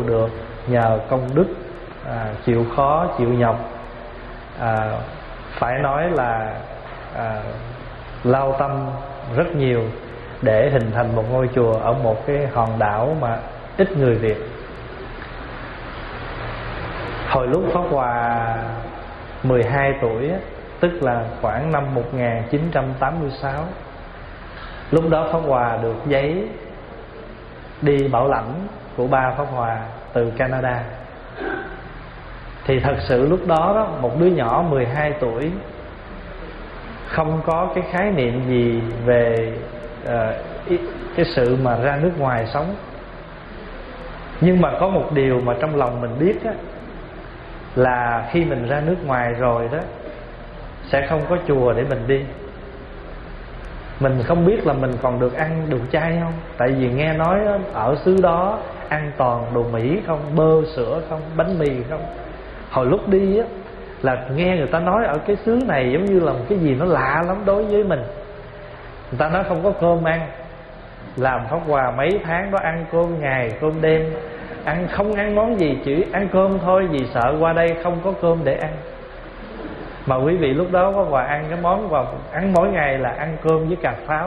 được nhờ công đức, chịu khó chịu nhọc, phải nói là lao tâm rất nhiều để hình thành một ngôi chùa ở một cái hòn đảo mà ít người Việt. Hồi lúc Pháp Hòa 12 tuổi, tức là khoảng năm 1986, lúc đó Pháp Hòa được giấy đi bảo lãnh của ba Pháp Hòa từ Canada. Thì thật sự lúc đó, một đứa nhỏ 12 tuổi không có cái khái niệm gì về cái sự mà ra nước ngoài sống. Nhưng mà có một điều mà trong lòng mình biết á, là khi mình ra nước ngoài rồi đó, sẽ không có chùa để mình đi. Mình không biết là mình còn được ăn đồ chay không. Tại vì nghe nói ở xứ đó ăn toàn đồ Mỹ không, bơ sữa không, bánh mì không. Hồi lúc đi á, là nghe người ta nói ở cái xứ này giống như là một cái gì nó lạ lắm đối với mình. Người ta nói không có cơm ăn. Làm Pháp Hòa mấy tháng đó ăn cơm ngày cơm đêm, ăn không ăn món gì, chỉ ăn cơm thôi, vì sợ qua đây không có cơm để ăn. Mà quý vị lúc đó Pháp Hòa ăn cái món và ăn mỗi ngày là ăn cơm với cà pháo.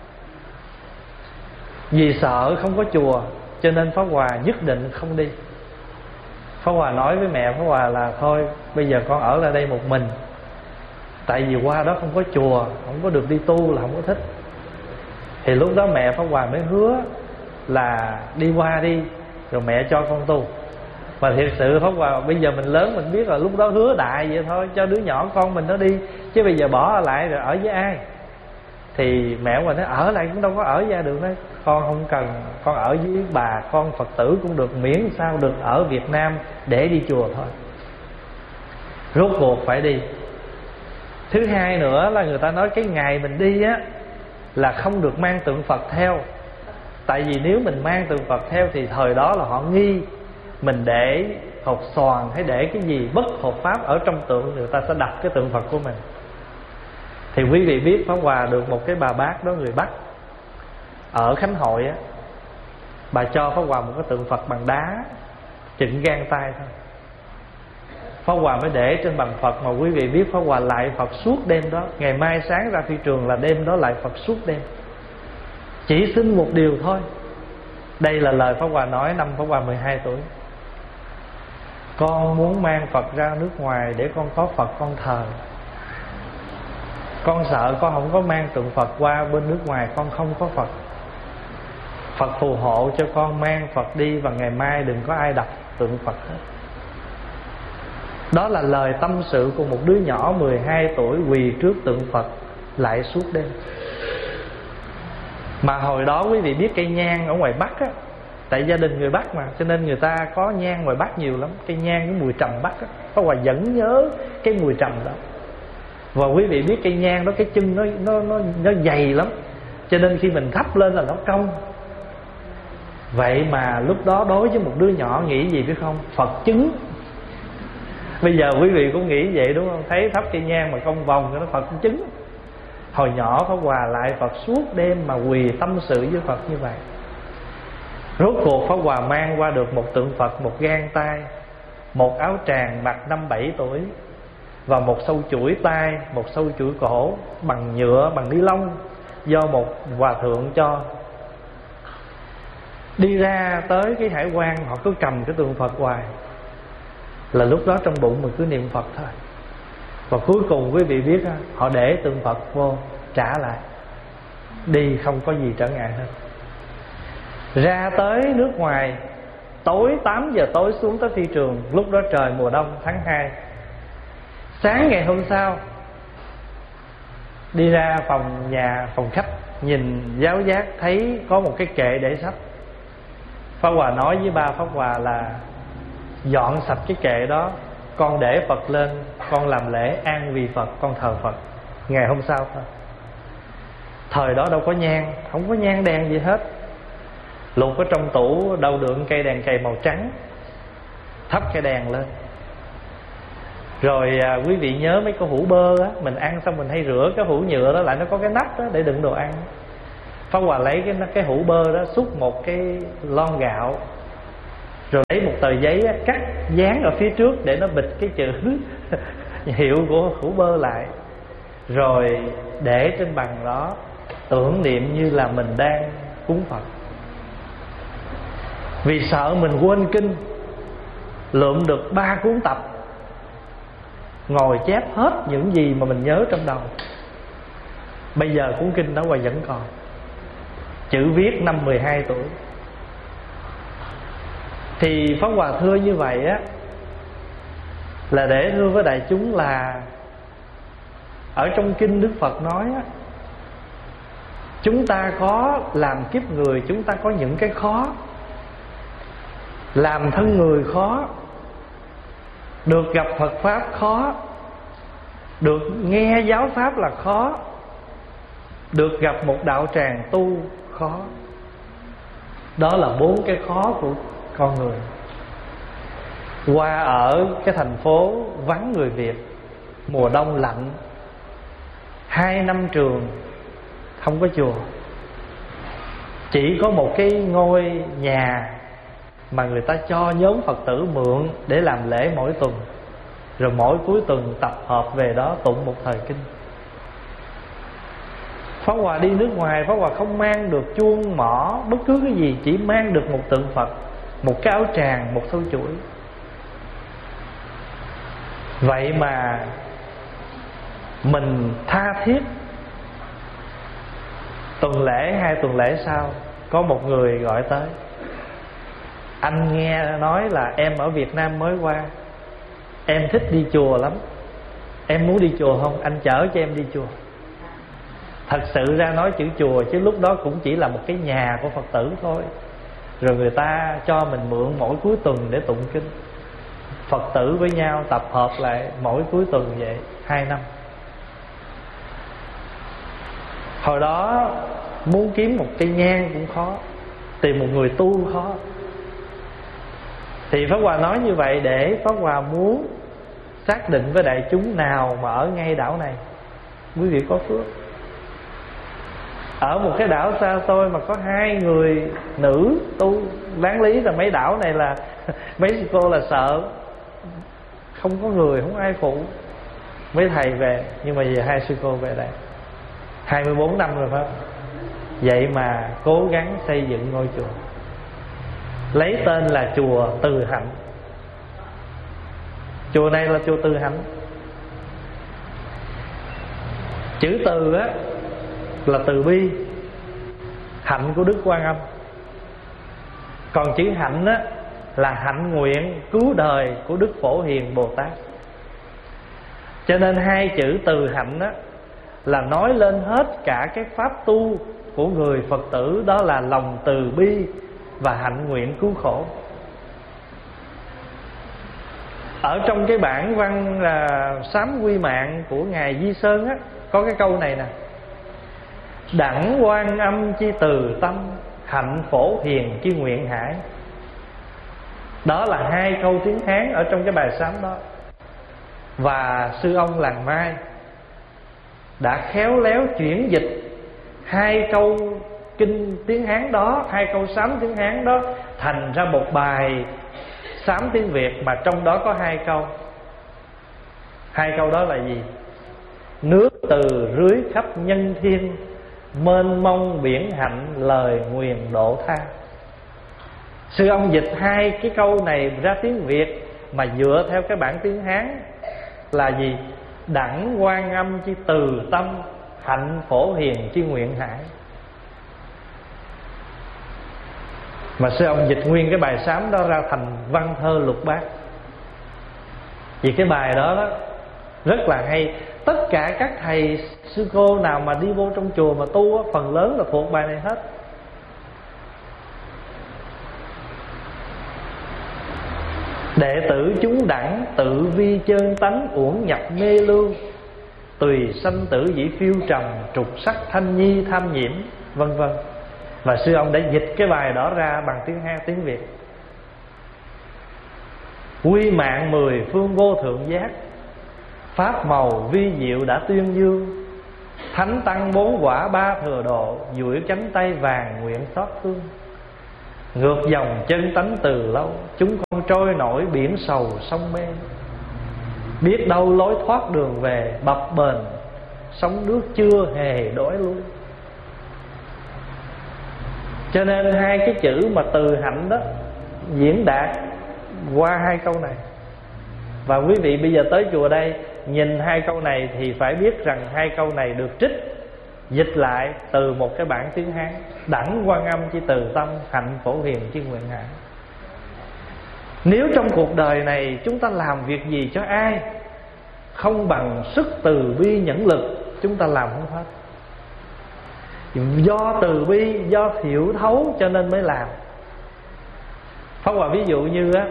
Vì sợ không có chùa cho nên Pháp Hòa nhất định không đi. Pháp Hòa nói với mẹ Pháp Hòa là thôi bây giờ con ở lại đây một mình. Tại vì qua đó không có chùa, không có được đi tu là không có thích. Thì lúc đó mẹ Pháp Hòa mới hứa là đi qua đi, rồi mẹ cho con tu. Mà thiệt sự Pháp Hòa bây giờ mình lớn mình biết là lúc đó hứa đại vậy thôi, cho đứa nhỏ con mình nó đi. Chứ bây giờ bỏ lại rồi ở với ai? Thì mẹ Hòa nói ở lại cũng đâu có ở ra được. Nói con không cần, con ở với bà con Phật tử cũng được, miễn sao được ở Việt Nam để đi chùa thôi. Rốt cuộc phải đi. Thứ hai nữa là người ta nói cái ngày mình đi á là không được mang tượng Phật theo. Tại vì nếu mình mang tượng Phật theo thì thời đó là họ nghi mình để hột xoàn hay để cái gì bất hợp pháp ở trong tượng, người ta sẽ đặt cái tượng Phật của mình. Thì quý vị biết Pháp Hòa được một cái bà bác đó người Bắc ở Khánh Hội á, bà cho Pháp Hòa một cái tượng Phật bằng đá chừng gang tay thôi. Pháp Hòa mới để trên bàn Phật. Mà quý vị biết Pháp Hòa lại Phật suốt đêm đó. Ngày mai sáng ra phi trường là đêm đó lại Phật suốt đêm. Chỉ xin một điều thôi. Đây là lời Pháp Hòa nói năm Pháp Hòa 12 tuổi. Con muốn mang Phật ra nước ngoài để con có Phật con thờ. Con sợ con không có mang tượng Phật qua bên nước ngoài con không có Phật. Phật phù hộ cho con mang Phật đi, và ngày mai đừng có ai đặt tượng Phật hết. Đó là lời tâm sự của một đứa nhỏ 12 tuổi quỳ trước tượng Phật lại suốt đêm. Mà hồi đó quý vị biết cây nhang ở ngoài Bắc á, tại gia đình người Bắc mà, cho nên người ta có nhang ngoài Bắc nhiều lắm. Cây nhang cái mùi trầm Bắc á, Pháp Hòa vẫn nhớ cái mùi trầm đó. Và quý vị biết cây nhang đó cái chân nó dày lắm, cho nên khi mình thắp lên là nó cong. Vậy mà lúc đó đối với một đứa nhỏ nghĩ gì biết không? Phật chứng. Bây giờ quý vị cũng nghĩ vậy đúng không? Thấy thắp cây nhang mà cong vòng cho nó Phật chứng. Hồi nhỏ Pháp Hòa lại Phật suốt đêm mà quỳ tâm sự với Phật như vậy. Rốt cuộc Pháp Hòa mang qua được một tượng Phật, một gang tay, một áo tràng mặc 5-7 tuổi, và một sâu chuỗi tay, một sâu chuỗi cổ bằng nhựa, bằng ni lông, do một hòa thượng cho. Đi ra tới cái hải quan họ cứ cầm cái tượng Phật hoài. Là lúc đó trong bụng mình cứ niệm Phật thôi. Và cuối cùng quý vị biết họ để tượng Phật vô trả lại, đi không có gì trở ngại hết. Ra tới nước ngoài tối 8 giờ tối xuống tới phi trường. Lúc đó trời mùa đông tháng 2. Sáng ngày hôm sau đi ra phòng khách, nhìn giáo giác thấy có một cái kệ để sách. Pháp Hòa nói với ba Pháp Hòa là dọn sạch cái kệ đó, con để Phật lên, con làm lễ an vì Phật, con thờ Phật. Ngày hôm sau thôi. Thời đó đâu có nhang, không có nhang đèn gì hết. Lục ở trong tủ đâu được cây đèn cầy màu trắng, thắp cái đèn lên. Rồi quý vị nhớ mấy cái hũ bơ á, mình ăn xong mình hay rửa cái hũ nhựa đó lại, nó có cái nắp đó để đựng đồ ăn. Pháp Hòa lấy cái hũ bơ đó xúc một cái lon gạo, rồi lấy một tờ giấy cắt dán ở phía trước để nó bịt cái chữ hiệu của hữu bơ lại, rồi để trên bàn đó, tưởng niệm như là mình đang cúng Phật. Vì sợ mình quên kinh, lượm được 3 cuốn tập, ngồi chép hết những gì mà mình nhớ trong đầu. Bây giờ cuốn kinh đó vẫn còn, chữ viết năm 12 tuổi. Thì Pháp Hòa thưa như vậy á, là để thưa với đại chúng là ở trong kinh Đức Phật nói á, chúng ta có làm kiếp người, chúng ta có những cái khó. Làm thân người khó, được gặp Phật Pháp khó, được nghe giáo Pháp là khó, được gặp một đạo tràng tu khó. Đó là 4 cái khó của con người. Qua ở cái thành phố vắng người Việt, mùa đông lạnh, 2 năm trường không có chùa, chỉ có một cái ngôi nhà mà người ta cho nhóm Phật tử mượn để làm lễ mỗi tuần, rồi mỗi cuối tuần tập hợp về đó tụng một thời kinh. Pháp Hòa đi nước ngoài, Pháp Hòa không mang được chuông mõ bất cứ cái gì, chỉ mang được một tượng Phật, một cái áo tràng, một sâu chuỗi. Vậy mà mình tha thiết. Tuần lễ, 2 tuần lễ sau, có một người gọi tới: anh nghe nói là em ở Việt Nam mới qua, em thích đi chùa lắm, em muốn đi chùa không? Anh chở cho em đi chùa. Thật sự ra nói chữ chùa chứ lúc đó cũng chỉ là một cái nhà của Phật tử thôi. Rồi người ta cho mình mượn mỗi cuối tuần để tụng kinh. Phật tử với nhau tập hợp lại mỗi cuối tuần vậy 2 năm. Hồi đó muốn kiếm một cây nhang cũng khó, tìm một người tu khó. Thì Pháp Hòa nói như vậy để Pháp Hòa muốn xác định với đại chúng nào mà ở ngay đảo này, quý vị có phước. Ở một cái đảo xa xôi mà có 2 người nữ tu, đáng lý là mấy đảo này là mấy sư cô là sợ không có người, không ai phụ, mấy thầy về. Nhưng mà giờ 2 sư cô về đây 24 năm rồi phải không? Vậy mà cố gắng xây dựng ngôi chùa, lấy tên là chùa Từ Hạnh. Chùa này là chùa Từ Hạnh. Chữ Từ á là từ bi, hạnh của Đức Quan Âm. Còn chữ hạnh á là hạnh nguyện cứu đời của Đức Phổ Hiền Bồ Tát. Cho nên 2 chữ Từ Hạnh á là nói lên hết cả cái pháp tu của người Phật tử, đó là lòng từ bi và hạnh nguyện cứu khổ. Ở trong cái bản văn Sám Quy Mạng của Ngài Di Sơn á, có cái câu này nè: đẳng Quan Âm chi từ tâm, hạnh Phổ Hiền chi nguyện hải. Đó là 2 câu tiếng Hán ở trong cái bài sám đó. Và sư ông Làng Mai đã khéo léo chuyển dịch 2 câu kinh tiếng Hán đó, 2 câu sám tiếng Hán đó thành ra một bài sám tiếng Việt, mà trong đó có 2 câu. 2 câu đó là gì? Nước từ rưới khắp nhân thiên, mênh mông biển hạnh lời nguyền độ tha. Sư ông dịch 2 cái câu này ra tiếng Việt mà dựa theo cái bản tiếng Hán là gì? Đẳng Quan Âm chi từ tâm, hạnh Phổ Hiền chi nguyện hải. Mà sư ông dịch nguyên cái bài sám đó ra thành văn thơ lục bát. Vì cái bài đó, rất là hay. Tất cả các thầy sư cô nào mà đi vô trong chùa mà tu á, phần lớn là thuộc bài này hết. Đệ tử chúng đẳng tự vi chơn tánh, uổng nhập mê lưu, tùy sanh tử dĩ phiêu trầm, trục sắc thanh nhi tham nhiễm, vân vân. Và sư ông đã dịch cái bài đó ra bằng tiếng Hán, tiếng Việt. Quy mạng 10 phương vô thượng giác, pháp màu vi diệu đã tuyên dương, thánh tăng 4 quả 3 thừa độ, duỗi cánh tay vàng nguyện xót thương. ngược dòng chân tánh từ lâu. Chúng con trôi nổi biển sầu sông mê, biết đâu lối thoát đường về. Bập bềnh sóng nước chưa hề đổi lui. Cho nên hai cái chữ mà từ hạnh đó diễn đạt qua hai câu này. Và quý vị bây giờ tới chùa đây nhìn hai câu này thì phải biết rằng hai câu này được trích dịch lại từ một cái bản tiếng Hán: đẳng quan âm chi từ tâm, hạnh phổ hiền chi nguyện hạ. Nếu trong cuộc đời này chúng ta làm việc gì cho ai không bằng sức từ bi nhẫn lực, chúng ta làm không hết. Do từ bi, do hiểu thấu cho nên mới làm. Pháp Hòa ví dụ như á,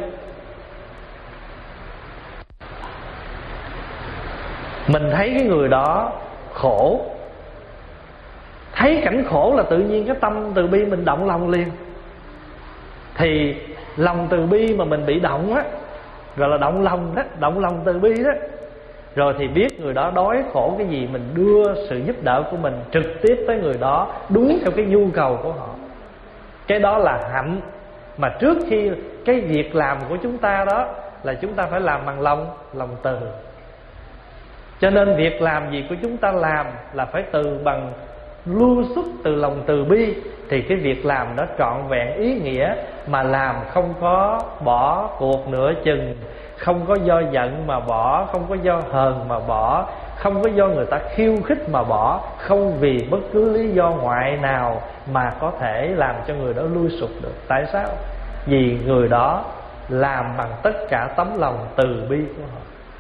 mình thấy cái người đó khổ, thấy cảnh khổ là tự nhiên cái tâm từ bi mình động lòng liền. Thì lòng từ bi mà mình bị động á, rồi là động lòng đó, động lòng từ bi đó. Rồi thì biết người đó đói khổ cái gì, mình đưa sự giúp đỡ của mình trực tiếp tới người đó, đúng theo cái nhu cầu của họ. Cái đó là hạnh. Mà trước khi cái việc làm của chúng ta đó là chúng ta phải làm bằng lòng từ. Cho nên việc làm gì của chúng ta làm là phải từ bằng lưu xuất từ lòng từ bi, thì cái việc làm đó trọn vẹn ý nghĩa. Mà làm không có bỏ cuộc nửa chừng, không có do giận mà bỏ, không có do hờn mà bỏ, không có do người ta khiêu khích mà bỏ, không vì bất cứ lý do ngoại nào mà có thể làm cho người đó lui sụp được. Tại sao? Vì người đó làm bằng tất cả tấm lòng từ bi của họ.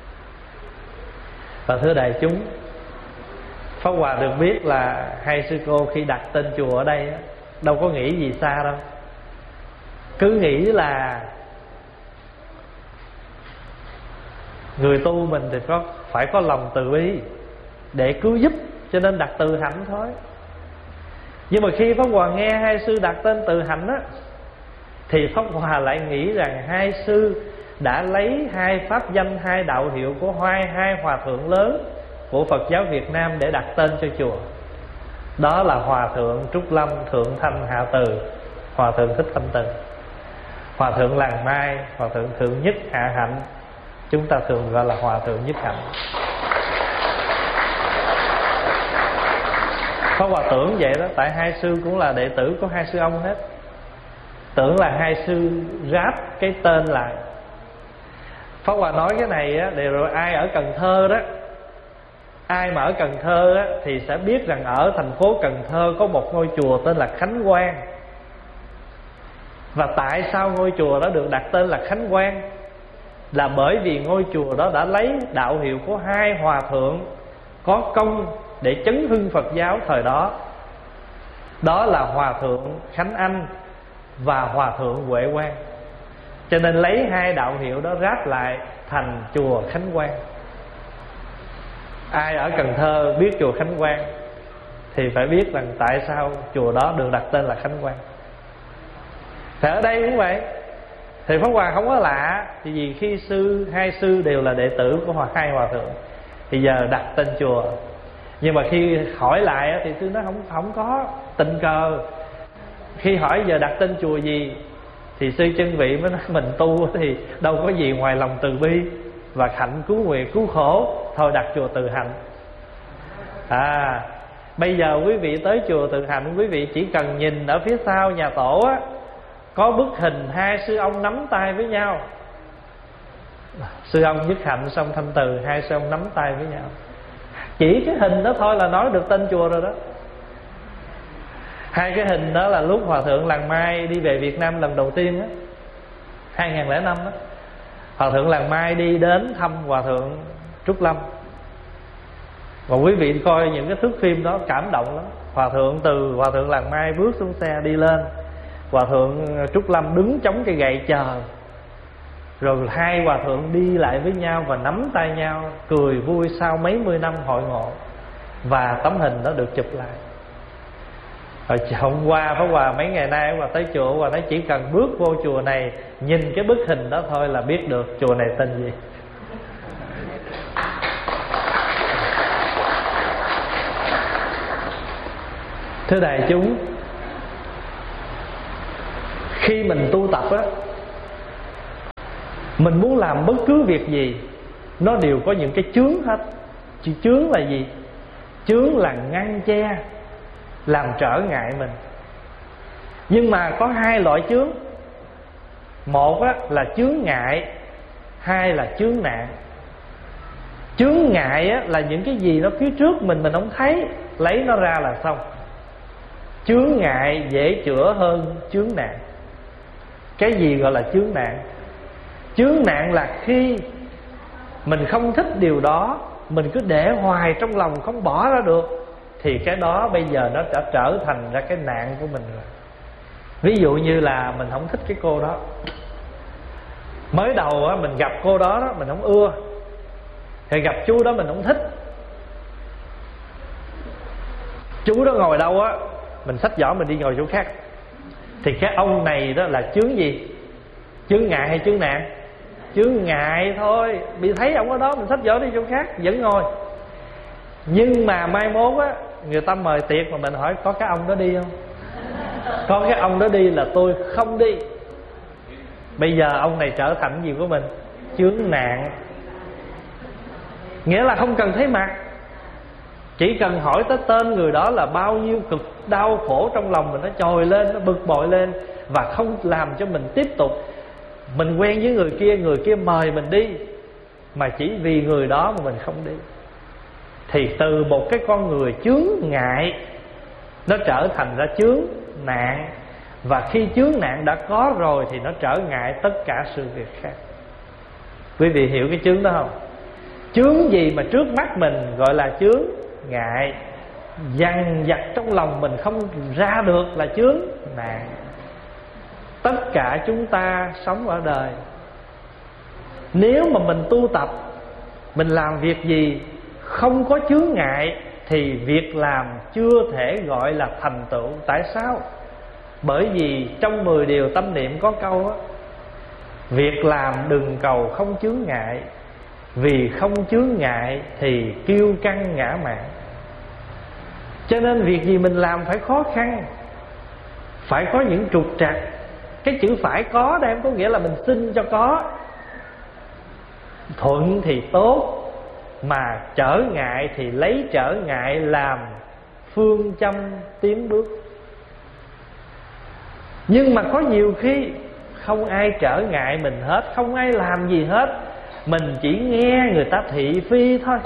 Và thưa đại chúng, Pháp Hòa được biết là hai sư cô khi đặt tên chùa ở đây đâu có nghĩ gì xa đâu. Cứ nghĩ là người tu mình thì phải có lòng từ bi để cứu giúp, cho nên đặt từ hạnh thôi. Nhưng mà khi Pháp Hòa nghe hai sư đặt tên từ hạnh á, thì Pháp Hòa lại nghĩ rằng hai sư đã lấy hai pháp danh, hai đạo hiệu của hai hòa thượng lớn của Phật giáo Việt Nam để đặt tên cho chùa. Đó là Hòa thượng Trúc Lâm, Thượng Thanh Hạ Từ, Hòa thượng Thích Thanh Từ. Hòa thượng Làng Mai, Hòa thượng Thượng Nhất Hạ Hạnh, chúng ta thường gọi là Hòa thượng Nhất Hạnh. Pháp Hòa tưởng vậy đó, tại hai sư cũng là đệ tử của hai sư ông hết. Tưởng là hai sư ráp cái tên lại. Pháp Hòa nói cái này á, để rồi ai ở Cần Thơ đó, ai mà ở Cần Thơ á, thì sẽ biết rằng ở thành phố Cần Thơ có một ngôi chùa tên là Khánh Quang. Và tại sao ngôi chùa đó được đặt tên là Khánh Quang? Là bởi vì ngôi chùa đó đã lấy đạo hiệu của hai hòa thượng có công để chấn hưng Phật giáo thời đó. Đó là Hòa thượng Khánh Anh và Hòa thượng Huệ Quang. Cho nên lấy hai đạo hiệu đó ráp lại thành chùa Khánh Quang. Ai ở Cần Thơ biết chùa Khánh Quang thì phải biết rằng tại sao chùa đó được đặt tên là Khánh Quang. Thì ở đây cũng vậy. Thì Pháp Hòa không có lạ, vì khi hai sư đều là đệ tử của hai hòa thượng, thì giờ đặt tên chùa. Nhưng mà khi hỏi lại thì sư nói không có, tình cờ. Khi hỏi giờ đặt tên chùa gì thì sư chân vị mới nói mình tu thì đâu có gì ngoài lòng từ bi và hạnh cứu nguyện cứu khổ, thôi đặt chùa Từ Hạnh. Bây giờ quý vị tới chùa Từ Hạnh, quý vị chỉ cần nhìn ở phía sau nhà tổ á, có bức hình hai sư ông nắm tay với nhau. Sư ông Nhất Hạnh, sư ông Thanh Từ, hai sư ông nắm tay với nhau. Chỉ cái hình đó thôi là nói được tên chùa rồi đó. Hai cái hình đó là lúc Hòa thượng Làng Mai đi về Việt Nam lần đầu tiên á, 2005 á. Hòa thượng Làng Mai đi đến thăm Hòa thượng Trúc Lâm. Và quý vị coi những cái thước phim đó cảm động lắm. Hòa thượng Làng Mai bước xuống xe đi lên, Hòa thượng Trúc Lâm đứng chống cây gậy chờ. Rồi hai hòa thượng đi lại với nhau và nắm tay nhau, cười vui sau mấy mươi năm hội ngộ. Và tấm hình đó được chụp lại. Rồi hôm qua Pháp Hòa mấy ngày nay Pháp Hòa tới chùa, Pháp Hòa nói chỉ cần bước vô chùa này, nhìn cái bức hình đó thôi là biết được chùa này tên gì. Thưa đại chúng, Khi mình tu tập á, mình muốn làm bất cứ việc gì nó đều có những cái chướng hết. Chữ chướng là gì? Chướng là ngăn che, làm trở ngại mình. Nhưng mà có hai loại chướng. Một á, là chướng ngại, hai là chướng nạn. Chướng ngại á, là những cái gì nó phía trước mình không thấy, lấy nó ra là xong. Chướng ngại dễ chữa hơn chướng nạn. Cái gì gọi là chướng nạn? Chướng nạn là khi mình không thích điều đó, mình cứ để hoài trong lòng không bỏ ra được, thì cái đó bây giờ nó đã trở thành ra cái nạn của mình rồi. Ví dụ như là mình không thích cái cô đó, mới đầu á, mình gặp cô đó, mình không ưa, thì gặp chú đó mình không thích. Chú đó ngồi đâu á, mình xách giỏ mình đi ngồi chỗ khác. Thì cái ông này đó là chướng gì? Chướng ngại hay chướng nạn? Chướng ngại thôi. Bị thấy ông ở đó mình xách giỏ đi chỗ khác vẫn ngồi. Nhưng mà mai mốt á, người ta mời tiệc mà mình hỏi có cái ông đó đi không? Có cái ông đó đi là tôi không đi. Bây giờ ông này trở thành gì của mình? Chướng nạn. Nghĩa là không cần thấy mặt, chỉ cần hỏi tới tên người đó là bao nhiêu cực đau khổ trong lòng mình nó trồi lên, nó bực bội lên, và không làm cho mình tiếp tục. Mình quen với người kia mời mình đi, mà chỉ vì người đó mà mình không đi. Thì từ một cái con người chướng ngại, nó trở thành ra chướng nạn. Và khi chướng nạn đã có rồi thì nó trở ngại tất cả sự việc khác. Quý vị hiểu cái chướng đó không? Chướng gì mà trước mắt mình gọi là chướng ngại, dằn vặt trong lòng mình không ra được là chướng nạn. Tất cả chúng ta sống ở đời, nếu mà mình tu tập, mình làm việc gì không có chướng ngại thì việc làm chưa thể gọi là thành tựu. Tại sao? Bởi vì trong 10 điều tâm niệm có câu á: việc làm đừng cầu không chướng ngại, vì không chướng ngại thì kiêu căng ngã mạn. Cho nên việc gì mình làm phải khó khăn, phải có những trục trặc. Cái chữ phải có đây không có nghĩa là mình xin cho có. Thuận thì tốt, mà trở ngại thì lấy trở ngại làm phương châm tiến bước. Nhưng mà có nhiều khi không ai trở ngại mình hết, không ai làm gì hết, mình chỉ nghe người ta thị phi thôi.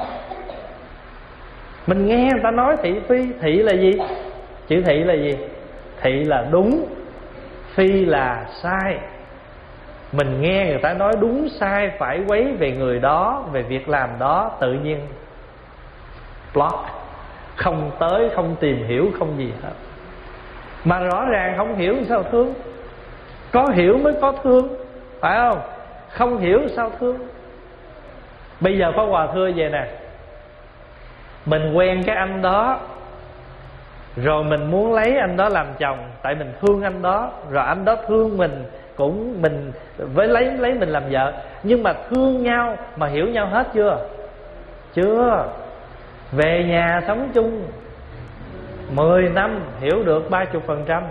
Mình nghe người ta nói thị phi. Thị là gì? Chữ thị là gì? Thị là đúng, phi là sai. Mình nghe người ta nói đúng sai phải quấy về người đó, về việc làm đó, tự nhiên block, không tới, không tìm hiểu, không gì hết. Mà rõ ràng không hiểu sao thương? Có hiểu mới có thương, phải không? Không hiểu sao thương? Bây giờ Pháp Hòa thưa về nè, mình quen cái anh đó, rồi mình muốn lấy anh đó làm chồng, tại mình thương anh đó, rồi anh đó thương mình, cũng mình với lấy mình làm vợ. Nhưng mà thương nhau mà hiểu nhau hết chưa? Chưa. Về nhà sống chung 10 năm hiểu được 30%,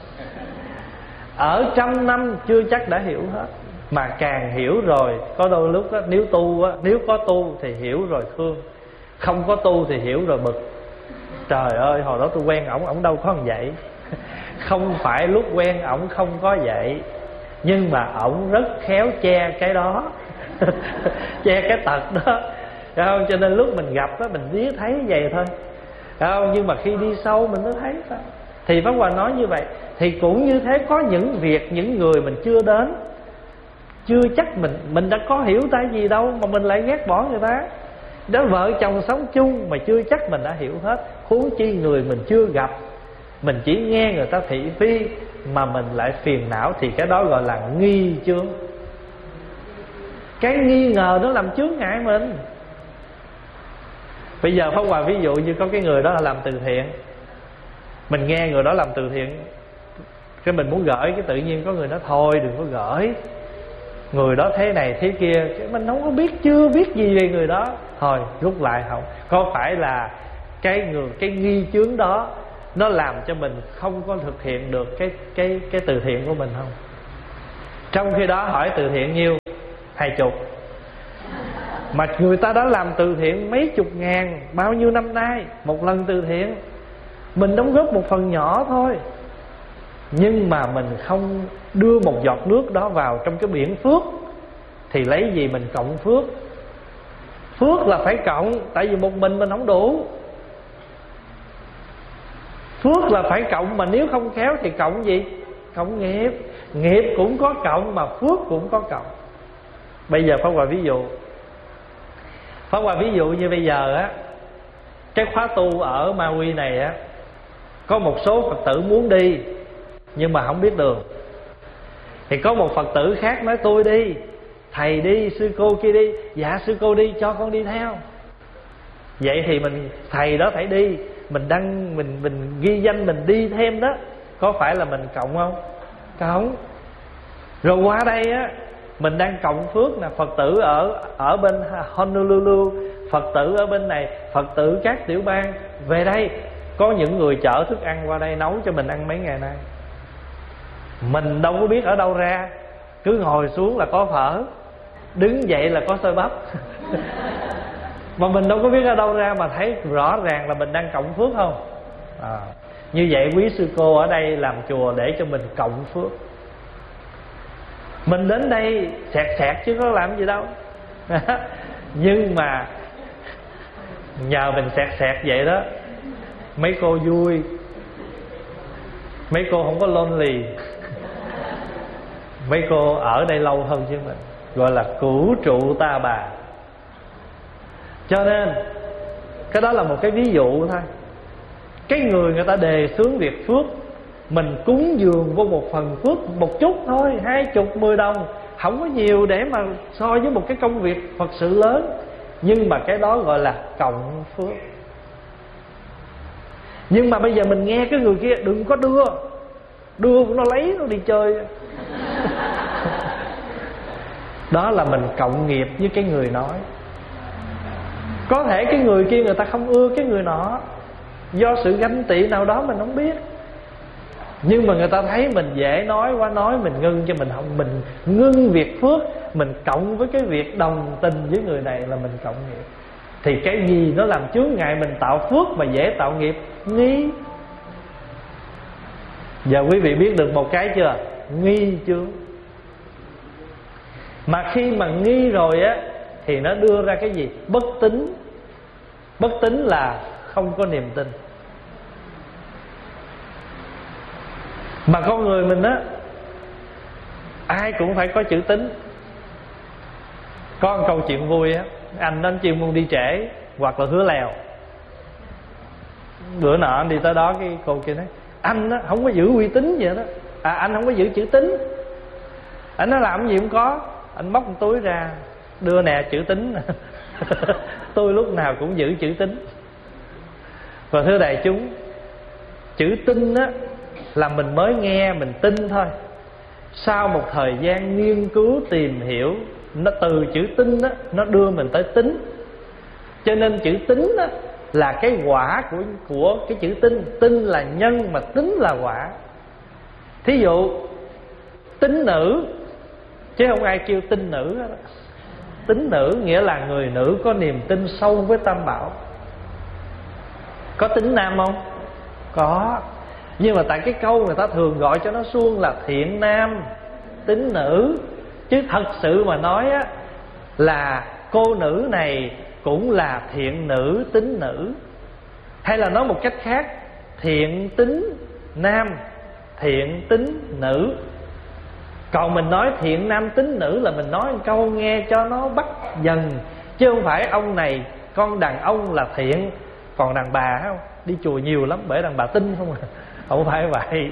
ở 100 năm chưa chắc đã hiểu hết. Mà càng hiểu rồi, có đôi lúc đó, nếu tu á, nếu có tu thì hiểu rồi thương, không có tu thì hiểu rồi bực. Trời ơi, hồi đó tôi quen ổng đâu có vậy. Không phải lúc quen ổng không có vậy, nhưng mà ổng rất khéo che cái đó. Che cái tật đó, không? Cho nên lúc mình gặp đó, mình biết thấy vậy thôi, không? Nhưng mà khi đi sâu mình mới thấy thôi. Thì Pháp Hòa nói như vậy. Thì cũng như thế, có những việc, những người mình chưa đến, chưa chắc mình đã có hiểu ta gì đâu mà mình lại ghét bỏ người ta. Đó, vợ chồng sống chung mà chưa chắc mình đã hiểu hết, huống chi người mình chưa gặp. Mình chỉ nghe người ta thị phi mà mình lại phiền não, thì cái đó gọi là nghi chướng. Cái nghi ngờ nó làm chướng ngại mình. Bây giờ Pháp Hòa ví dụ như có cái người đó là làm từ thiện, mình nghe người đó làm từ thiện, cái mình muốn gửi, cái tự nhiên có người nói thôi đừng có gửi, người đó thế này thế kia. Cái mình không có biết, chưa biết gì về người đó, thôi rút lại. Không có phải là cái nghi chướng đó nó làm cho mình không có thực hiện được cái từ thiện của mình không? Trong khi đó hỏi từ thiện nhiêu? 20. Mà người ta đã làm từ thiện mấy chục ngàn, bao nhiêu năm nay, một lần từ thiện. Mình đóng góp một phần nhỏ thôi, nhưng mà mình không đưa một giọt nước đó vào trong cái biển phước, thì lấy gì mình cộng phước? Phước là phải cộng, tại vì một mình không đủ. Phước là phải cộng, mà nếu không khéo thì cộng gì? Cộng nghiệp. Nghiệp cũng có cộng mà phước cũng có cộng. Bây giờ Pháp Hòa ví dụ. Pháp Hòa ví dụ như bây giờ á, cái khóa tu ở Ma Quy này á, có một số Phật tử muốn đi nhưng mà không biết đường. Thì có một Phật tử khác nói tôi đi, thầy đi, sư cô kia đi. Dạ sư cô đi, cho con đi theo. Vậy thì mình, thầy đó phải đi, mình đăng, mình ghi danh mình đi thêm đó, có phải là mình cộng không? Cộng. Rồi qua đây á, mình đang cộng phước nè. Phật tử ở bên Honolulu, Phật tử ở bên này, Phật tử các tiểu bang về đây, có những người chở thức ăn qua đây nấu cho mình ăn mấy ngày nay. Mình đâu có biết ở đâu ra, cứ ngồi xuống là có phở, đứng dậy là có xôi bắp. Mà mình đâu có biết ở đâu ra, mà thấy rõ ràng là mình đang cộng phước không? Như vậy quý sư cô ở đây làm chùa để cho mình cộng phước. Mình đến đây sẹt chứ có làm gì đâu. Nhưng mà nhờ mình sẹt vậy đó, mấy cô vui, mấy cô không có lonely. Mấy cô ở đây lâu hơn chứ mình, gọi là cửu trụ ta bà. Cho nên cái đó là một cái ví dụ thôi. Cái người ta đề xướng việc phước, mình cúng dường vô một phần phước một chút thôi, 20, 10 đồng, không có nhiều để mà so với một cái công việc Phật sự lớn. Nhưng mà cái đó gọi là cộng phước. Nhưng mà bây giờ mình nghe cái người kia đừng có đưa nó lấy nó đi chơi. Đó là mình cộng nghiệp với cái người nói. Có thể cái người kia người ta không ưa cái người nọ, do sự ganh tị nào đó mình không biết. Nhưng mà người ta thấy mình dễ nói quá, nói mình ngưng cho mình không. Mình ngưng việc phước, mình cộng với cái việc đồng tình với người này là mình cộng nghiệp. Thì cái gì nó làm chướng ngại mình tạo phước mà dễ tạo nghiệp? Nghi. Giờ quý vị biết được một cái chưa? Nghi chướng. Mà khi mà nghi rồi á, thì nó đưa ra cái gì? Bất tín. Bất tín là không có niềm tin. Mà con người mình á, ai cũng phải có chữ tín. Có một câu chuyện vui á, anh đến chuyên môn đi trễ hoặc là hứa lèo. Bữa nọ anh đi tới đó, cái cô kia nói anh á không có giữ uy tín vậy đó. Anh không có giữ chữ tín. Anh nói làm gì cũng có. Anh móc một túi ra, đưa nè chữ tín. Tôi lúc nào cũng giữ chữ tín. Và thưa đại chúng, chữ tín á là mình mới nghe mình tin thôi. Sau một thời gian nghiên cứu tìm hiểu, nó từ chữ tín á, nó đưa mình tới tín. Cho nên chữ tín á là cái quả của cái chữ tín. Tín là nhân mà tín là quả. Thí dụ tín nữ, chứ không ai kêu tín nữ đó. Tín nữ nghĩa là người nữ có niềm tin sâu với Tam Bảo. Có tín nam không? Có. Nhưng mà tại cái câu người ta thường gọi cho nó suông là thiện nam tín nữ. Chứ thật sự mà nói á, là cô nữ này cũng là thiện nữ tín nữ. Hay là nói một cách khác, thiện tín nam, thiện tín nữ. Còn mình nói thiện nam tín nữ là mình nói một câu nghe cho nó bắt dần. Chứ không phải ông này, con đàn ông là thiện, còn đàn bà không đi chùa nhiều lắm bởi đàn bà tin không à. Không phải vậy.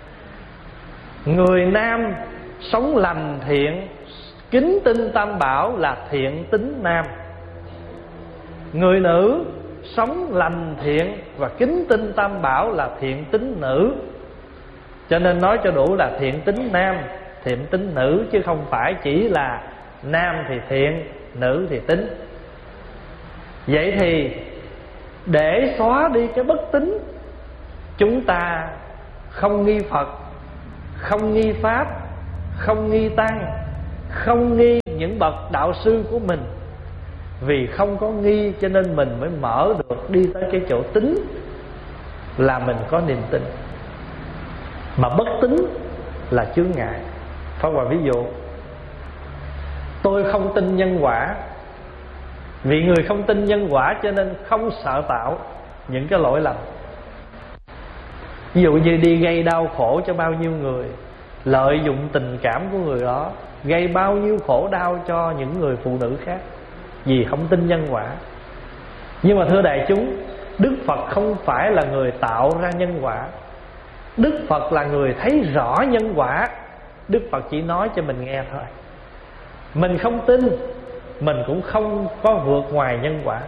Người nam sống lành thiện, kính tinh Tam Bảo là thiện tín nam. Người nữ sống lành thiện và kính tinh Tam Bảo là thiện tín nữ. Cho nên nói cho đủ là thiện tín nam, thiện tín nữ, chứ không phải chỉ là nam thì thiện, nữ thì tín. Vậy thì để xóa đi cái bất tín, chúng ta không nghi Phật, không nghi Pháp, không nghi tăng, không nghi những bậc đạo sư của mình. Vì không có nghi cho nên mình mới mở được đi tới cái chỗ tín, là mình có niềm tin. Mà bất tín là chướng ngại. Pháp Hòa ví dụ, tôi không tin nhân quả. Vì người không tin nhân quả cho nên không sợ tạo những cái lỗi lầm. Ví dụ như đi gây đau khổ cho bao nhiêu người, lợi dụng tình cảm của người đó, gây bao nhiêu khổ đau cho những người phụ nữ khác, vì không tin nhân quả. Nhưng mà thưa đại chúng, Đức Phật không phải là người tạo ra nhân quả. Đức Phật là người thấy rõ nhân quả. Đức Phật chỉ nói cho mình nghe thôi. Mình không tin, mình cũng không có vượt ngoài nhân quả.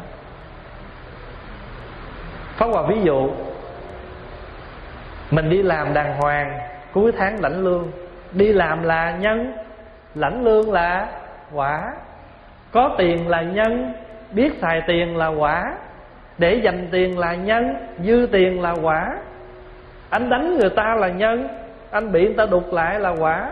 Pháp Hòa ví dụ, mình đi làm đàng hoàng, cuối tháng lãnh lương. Đi làm là nhân, lãnh lương là quả. Có tiền là nhân, biết xài tiền là quả. Để dành tiền là nhân, dư tiền là quả. Anh đánh người ta là nhân, anh bị người ta đục lại là quả.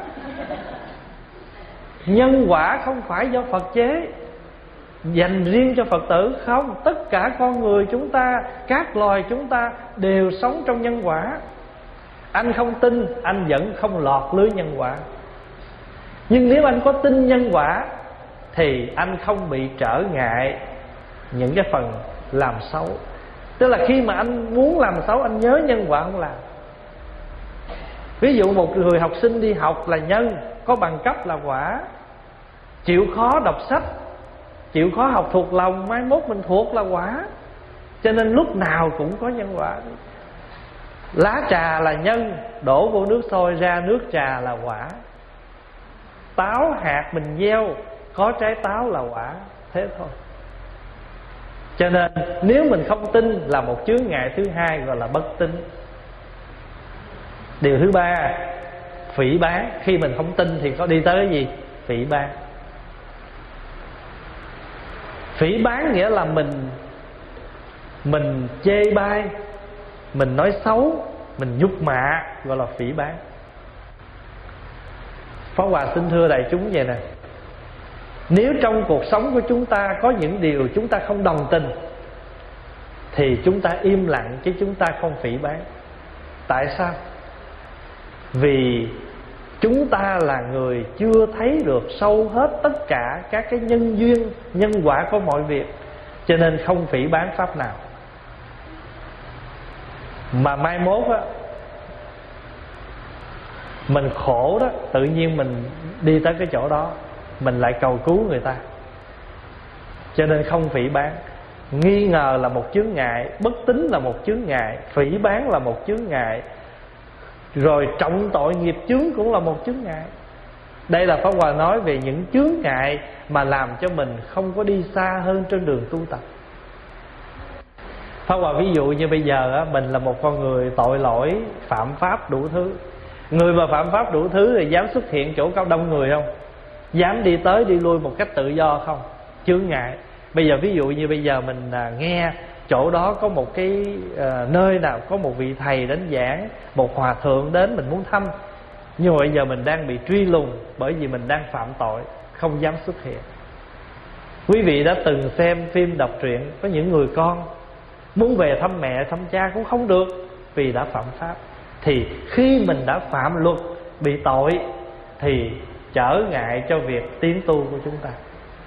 Nhân quả không phải do Phật chế, dành riêng cho Phật tử. Không, tất cả con người chúng ta, các loài chúng ta đều sống trong nhân quả. Anh không tin, anh vẫn không lọt lưới nhân quả. Nhưng nếu anh có tin nhân quả thì anh không bị trở ngại những cái phần làm xấu. Tức là khi mà anh muốn làm xấu, anh nhớ nhân quả không làm. Ví dụ một người học sinh đi học là nhân, có bằng cấp là quả. Chịu khó đọc sách, chịu khó học thuộc lòng, mai mốt mình thuộc là quả. Cho nên lúc nào cũng có nhân quả. Lá trà là nhân, đổ vô nước sôi ra nước trà là quả. Táo hạt mình gieo, có trái táo là quả. Thế thôi. Cho nên nếu mình không tin là một chướng ngại thứ hai, gọi là bất tín. Điều thứ ba, phỉ báng. Khi mình không tin thì có đi tới cái gì? Phỉ báng. Phỉ báng nghĩa là mình chê bai, mình nói xấu, mình nhục mạ, gọi là phỉ báng. Pháp Hòa xin thưa đại chúng vậy nè, nếu trong cuộc sống của chúng ta có những điều chúng ta không đồng tình thì chúng ta im lặng chứ chúng ta không phỉ báng. Tại sao? Vì chúng ta là người chưa thấy được sâu hết tất cả các cái nhân duyên, nhân quả của mọi việc, cho nên không phỉ báng pháp nào. Mà mai mốt á, mình khổ đó, tự nhiên mình đi tới cái chỗ đó, mình lại cầu cứu người ta. Cho nên không phỉ báng. Nghi ngờ là một chướng ngại, bất tín là một chướng ngại, phỉ báng là một chướng ngại, rồi trọng tội nghiệp chướng cũng là một chướng ngại. Đây là Pháp Hòa nói về những chướng ngại mà làm cho mình không có đi xa hơn trên đường tu tập. Pháp Hòa ví dụ như bây giờ á, mình là một con người tội lỗi, phạm pháp đủ thứ. Người mà phạm pháp đủ thứ thì dám xuất hiện chỗ cao đông người không? Dám đi tới đi lui một cách tự do không? Chướng ngại. Bây giờ ví dụ như bây giờ mình nghe chỗ đó có một cái nơi nào có một vị thầy đến giảng, một hòa thượng đến, mình muốn thăm. Nhưng mà bây giờ mình đang bị truy lùng bởi vì mình đang phạm tội, không dám xuất hiện. Quý vị đã từng xem phim đọc truyện, có những người con muốn về thăm mẹ thăm cha cũng không được vì đã phạm pháp. Thì khi mình đã phạm luật, bị tội thì trở ngại cho việc tiến tu của chúng ta.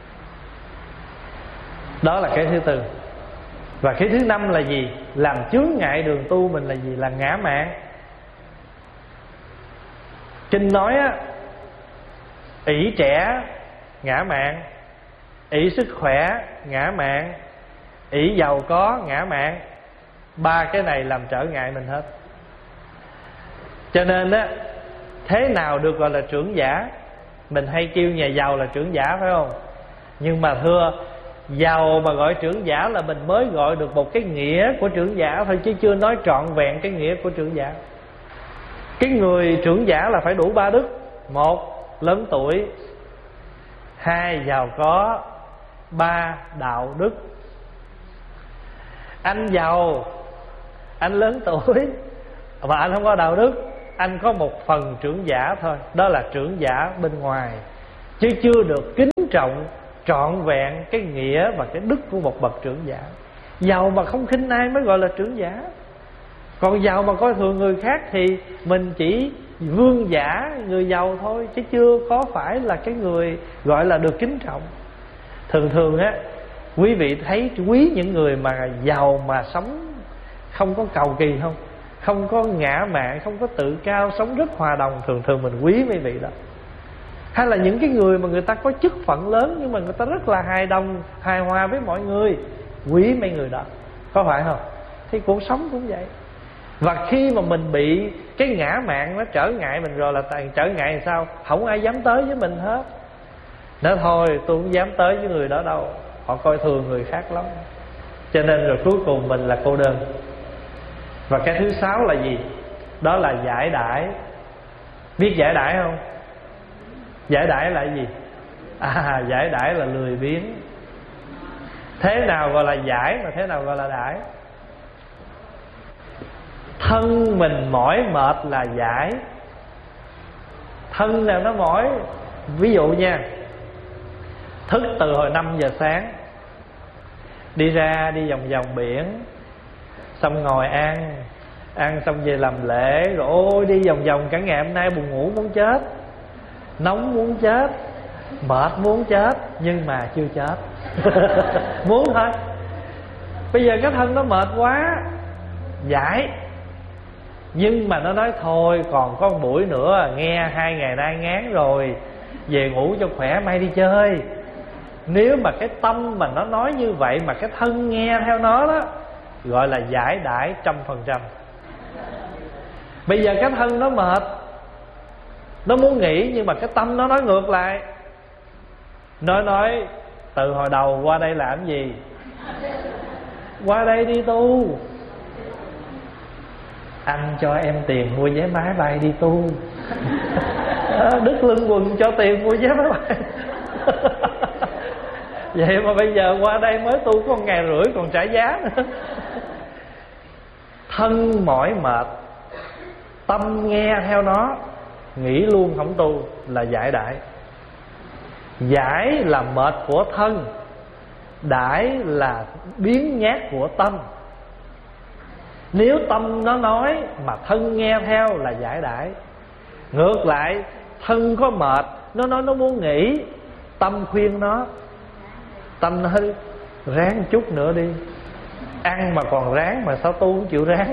Đó là cái thứ tư. Và cái thứ năm là gì? Làm chướng ngại đường tu mình là gì? Là ngã mạn. Kinh nói á, ỷ trẻ ngã mạn, ỷ sức khỏe ngã mạn, ỷ giàu có ngã mạn. Ba cái này làm trở ngại mình hết. Cho nên á, thế nào được gọi là trưởng giả? Mình hay kêu nhà giàu là trưởng giả phải không? Nhưng mà thưa, giàu mà gọi trưởng giả là mình mới gọi được một cái nghĩa của trưởng giả thôi, chứ chưa nói trọn vẹn cái nghĩa của trưởng giả. Cái người trưởng giả là phải đủ ba đức. Một, lớn tuổi. Hai, giàu có. Ba, đạo đức. Anh giàu, anh lớn tuổi mà anh không có đạo đức, anh có một phần trưởng giả thôi, đó là trưởng giả bên ngoài, chứ chưa được kính trọng trọn vẹn cái nghĩa và cái đức của một bậc trưởng giả. Giàu mà không khinh ai mới gọi là trưởng giả. Còn giàu mà coi thường người khác thì mình chỉ vương giả người giàu thôi, chứ chưa có phải là cái người gọi là được kính trọng. Thường thường á, quý vị thấy quý những người mà giàu mà sống không có cầu kỳ không? Không có ngã mạn, không có tự cao, sống rất hòa đồng. Thường thường mình quý mấy vị đó. Hay là những cái người mà người ta có chức phận lớn nhưng mà người ta rất là hài đồng, hài hòa với mọi người, quý mấy người đó. Có phải không? Thì cuộc sống cũng vậy. Và khi mà mình bị cái ngã mạn nó trở ngại mình rồi là trở ngại làm sao? Không ai dám tới với mình hết. Nói thôi tôi không dám tới với người đó đâu, họ coi thường người khác lắm. Cho nên rồi cuối cùng mình là cô đơn. Và cái thứ sáu là gì? Đó là giải đãi. Biết giải đãi không? Giải đãi là gì? Giải đãi là lười biếng. Thế nào gọi là giải mà thế nào gọi là đãi? Thân mình mỏi mệt là giải. Thân nào nó mỏi. Ví dụ nha, thức từ hồi 5 giờ sáng, đi ra đi vòng vòng biển, xong ngồi ăn xong về làm lễ, rồi ôi đi vòng vòng cả ngày hôm nay, buồn ngủ muốn chết, nóng muốn chết, mệt muốn chết, nhưng mà chưa chết. Muốn thôi. Bây giờ cái thân nó mệt quá, giải. Nhưng mà nó nói thôi còn có một buổi nữa, nghe 2 ngày nay ngán rồi, về ngủ cho khỏe mai đi chơi. Nếu mà cái tâm mà nó nói như vậy mà cái thân nghe theo nó đó, gọi là giải đãi 100%. Bây giờ cái thân nó mệt, nó muốn nghỉ, nhưng mà cái tâm nó nói ngược lại. Nó nói từ hồi đầu qua đây làm gì? Qua đây đi tu. Anh cho em tiền mua vé máy bay đi tu. Đứt lưng quần cho tiền mua vé máy bay. Vậy mà bây giờ qua đây mới tu có 1 ngày rưỡi còn trả giá nữa. Thân mỏi mệt, tâm nghe theo nó, nghĩ luôn không tu là giải đãi. Giải là mệt của thân, đãi là biến nhát của tâm. Nếu tâm nó nói mà thân nghe theo là giải đãi. Ngược lại, thân có mệt, nó nói nó muốn nghỉ, tâm khuyên nó, tâm nói ráng chút nữa đi. Ăn mà còn ráng mà sao tu không chịu ráng.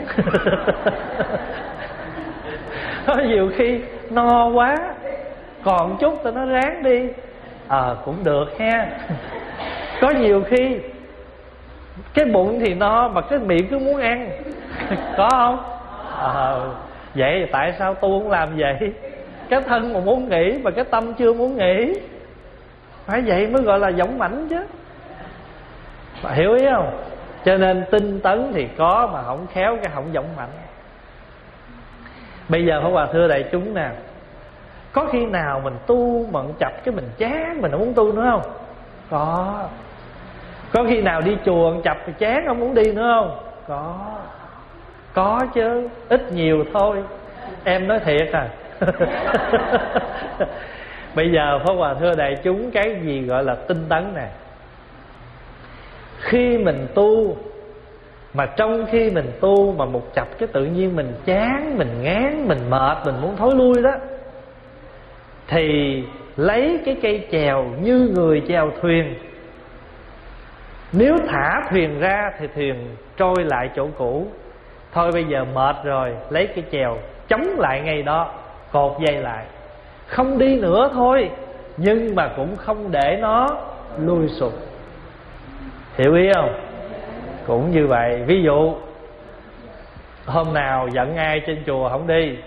Nhiều khi no quá, còn chút tao nó ráng đi. Cũng được ha. Có nhiều khi cái bụng thì no mà cái miệng cứ muốn ăn. Có không? Vậy tại sao tu không làm vậy? Cái thân mà muốn nghỉ mà cái tâm chưa muốn nghỉ. Phải vậy mới gọi là dũng mãnh chứ. Bà hiểu ý không? Cho nên tinh tấn thì có mà không khéo cái không dũng mãnh. Bây giờ Pháp Hòa thưa đại chúng nè, có khi nào mình tu mà chập cái mình chán, mình không muốn tu nữa không? Có khi nào đi chùa chập thì chán không muốn đi nữa không? Có chứ, ít nhiều thôi. Em nói thiệt à. Bây giờ Pháp Hòa thưa đại chúng, cái gì gọi là tinh tấn nè? Khi mình tu mà trong khi mình tu mà một chập cái tự nhiên mình chán, mình ngán, mình mệt, mình muốn thối lui đó, thì lấy cái cây chèo như người chèo thuyền. Nếu thả thuyền ra thì thuyền trôi lại chỗ cũ. Thôi bây giờ mệt rồi, lấy cái chèo chống lại ngay đó, cột dây lại, không đi nữa thôi, nhưng mà cũng không để nó lui sụp. Hiểu ý không? Cũng như vậy. Ví dụ hôm nào giận ai trên chùa không đi,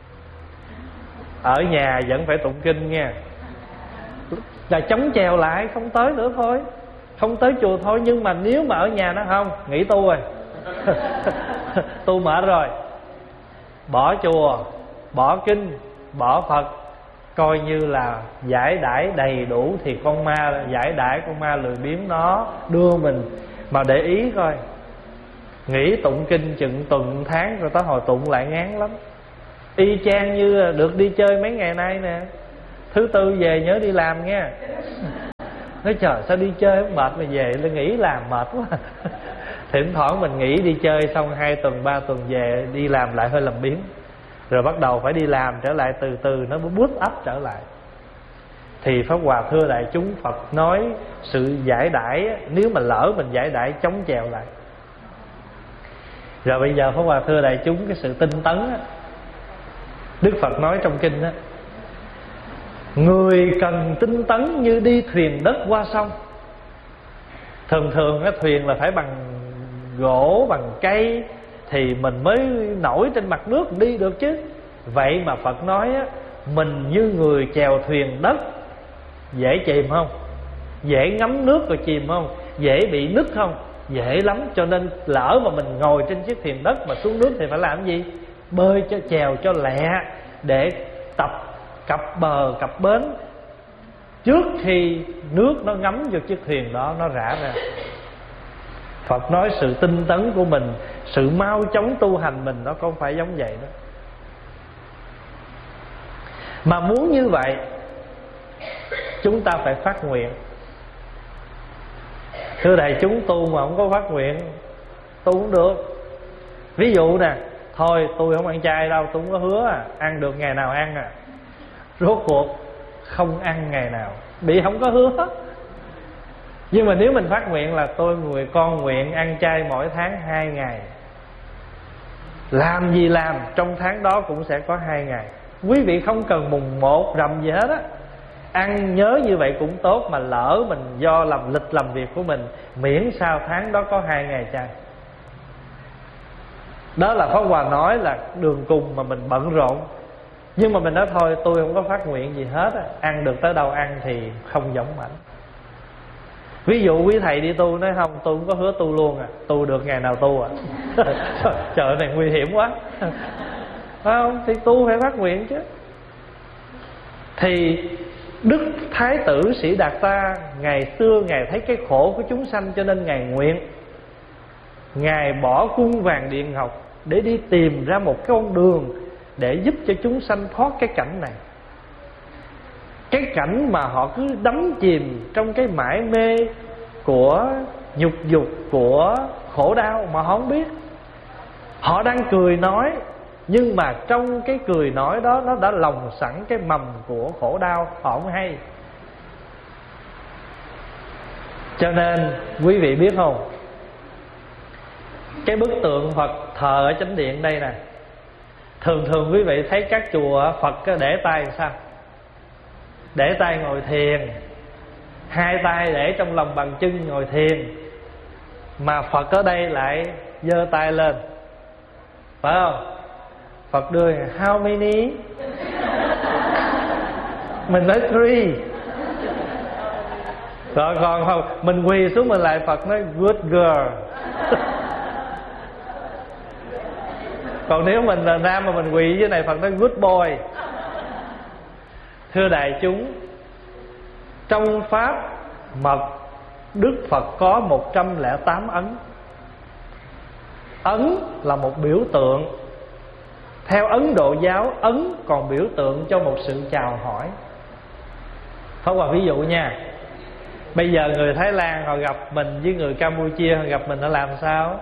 ở nhà vẫn phải tụng kinh nha, là chống chèo lại, không tới nữa thôi, không tới chùa thôi. Nhưng mà nếu mà ở nhà nó không, nghỉ tu rồi. Tu mệt rồi, bỏ chùa, bỏ kinh, bỏ Phật, coi như là giải đãi đầy đủ. Thì con ma giải đãi, con ma lười biếng nó đưa mình. Mà để ý coi, nghỉ tụng kinh chừng tuần tháng rồi tới hồi tụng lại ngán lắm. Y chang như được đi chơi mấy ngày nay nè. Thứ Tư về nhớ đi làm nha. Nói trời sao đi chơi mệt mà về tôi nghỉ làm mệt quá. Thỉnh thoảng mình nghỉ đi chơi xong 2 tuần 3 tuần về đi làm lại hơi làm biếng. Rồi bắt đầu phải đi làm trở lại, từ từ nó boost up trở lại. Thì Pháp Hòa thưa đại chúng, Phật nói sự giải đãi, nếu mà lỡ mình giải đãi chống chèo lại. Rồi bây giờ Pháp Hòa thưa đại chúng, cái sự tinh tấn á, Đức Phật nói trong kinh á, người cần tinh tấn như đi thuyền đất qua sông. Thường thường cái thuyền là phải bằng gỗ, bằng cây thì mình mới nổi trên mặt nước đi được chứ. Vậy mà Phật nói á, mình như người chèo thuyền đất. Dễ chìm không? Dễ ngấm nước rồi chìm không? Dễ bị nứt không? Dễ lắm. Cho nên lỡ mà mình ngồi trên chiếc thuyền đất mà xuống nước thì phải làm gì? Bơi cho chèo cho lẹ, để tập cập bờ cập bến trước khi nước nó ngấm vô chiếc thuyền đó, nó rã ra. Phật nói sự tinh tấn của mình, sự mau chóng tu hành mình, nó không phải giống vậy đó. Mà muốn như vậy, chúng ta phải phát nguyện. Thưa đại chúng, tu mà không có phát nguyện, tu không được. Ví dụ nè, thôi tôi không ăn chay đâu, tôi không có hứa ăn được ngày nào ăn rốt cuộc không ăn ngày nào, bị không có hứa. Nhưng mà nếu mình phát nguyện là tôi người con nguyện ăn chay mỗi tháng 2 ngày, làm gì làm trong tháng đó cũng sẽ có 2 ngày. Quý vị không cần mùng 1 rằm gì hết á, ăn nhớ như vậy cũng tốt. Mà lỡ mình do làm lịch làm việc của mình, miễn sao tháng đó có 2 ngày chay. Đó là Pháp Hòa nói là đường cùng mà mình bận rộn. Nhưng mà mình nói thôi tôi không có phát nguyện gì hết á, ăn được tới đâu ăn thì không giống ảnh. Ví dụ quý thầy đi tu nói không, tôi không có hứa tu luôn tu được ngày nào tu trời này nguy hiểm quá. Phải không? Thì tu phải phát nguyện chứ. Thì Đức Thái tử Sĩ Đạt Ta ngày xưa Ngài thấy cái khổ của chúng sanh, cho nên Ngài nguyện, Ngài bỏ cung vàng điện ngọc để đi tìm ra một cái con đường để giúp cho chúng sanh thoát cái cảnh này. Cái cảnh mà họ cứ đắm chìm trong cái mải mê của nhục dục, của khổ đau mà họ không biết. Họ đang cười nói, nhưng mà trong cái cười nói đó nó đã lồng sẵn cái mầm của khổ đau, họ không hay. Cho nên quý vị biết không, cái bức tượng Phật thờ ở chánh điện đây nè, thường thường quý vị thấy các chùa Phật để tay sao? Để tay ngồi thiền, 2 tay để trong lòng bàn chân ngồi thiền. Mà Phật ở đây lại giơ tay lên, phải không? Phật đưa how many? Mình nói 3. Rồi còn không, mình quỳ xuống mình lại, Phật nói good girl. Còn nếu mình là nam mà mình quỳ dưới này, Phật nói good boy. Thưa đại chúng, trong Pháp Mật, Đức Phật có 108 ấn. Ấn là một biểu tượng. Theo Ấn Độ giáo, ấn còn biểu tượng cho một sự chào hỏi. Pháp Hòa ví dụ nha. Bây giờ người Thái Lan họ gặp mình với người Campuchia họ gặp mình, họ làm sao?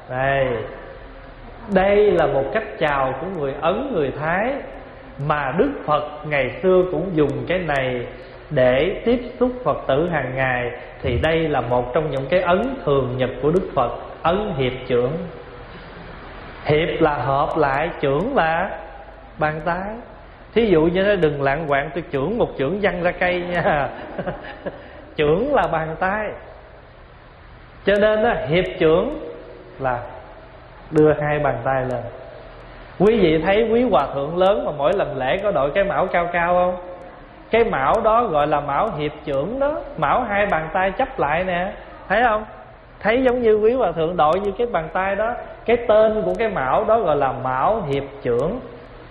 Đây là một cách chào của người Ấn, người Thái, mà Đức Phật ngày xưa cũng dùng cái này để tiếp xúc Phật tử hàng ngày. Thì đây là một trong những cái ấn thường nhật của Đức Phật, ấn hiệp chưởng. Hiệp là hợp lại, chưởng là bàn tay. Thí dụ như nó đừng lạng quạng tôi chưởng một chưởng văng ra cây nha. Chưởng là bàn tay. Cho nên đó, hiệp chưởng là đưa 2 bàn tay lên. Quý vị thấy quý hòa thượng lớn mà mỗi lần lễ có đội cái mão cao cao không? Cái mão đó gọi là mão hiệp chưởng đó. Mão 2 bàn tay chấp lại nè, thấy không? Thấy giống như quý hòa thượng đội như cái bàn tay đó. Cái tên của cái mão đó gọi là mão hiệp chưởng.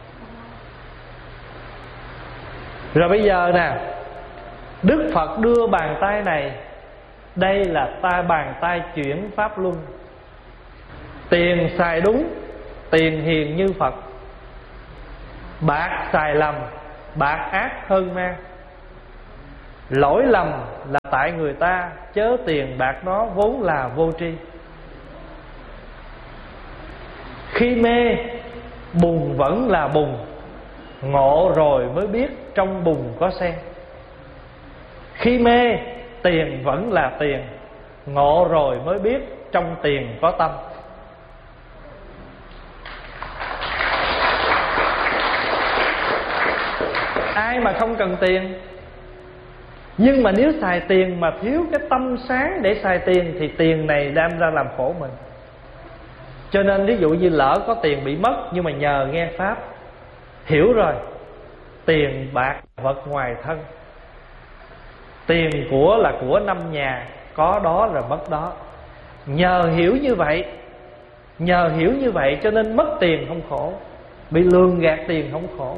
Rồi bây giờ nè, Đức Phật đưa bàn tay này, đây là bàn tay chuyển pháp luân. Tiền xài đúng, tiền hiền như Phật. Bạc xài lầm, bạc ác hơn ma. Lỗi lầm là tại người ta, chớ tiền bạc nó vốn là vô tri. Khi mê, bùn vẫn là bùn, ngộ rồi mới biết trong bùn có sen. Khi mê, tiền vẫn là tiền, ngộ rồi mới biết trong tiền có tâm. Ai mà không cần tiền? Nhưng mà nếu xài tiền mà thiếu cái tâm sáng để xài tiền thì tiền này đem ra làm khổ mình. Cho nên ví dụ như lỡ có tiền bị mất, nhưng mà nhờ nghe Pháp hiểu rồi, tiền bạc vật ngoài thân, tiền của là của năm nhà, có đó rồi mất đó. Nhờ hiểu như vậy cho nên mất tiền không khổ, bị lường gạt tiền không khổ.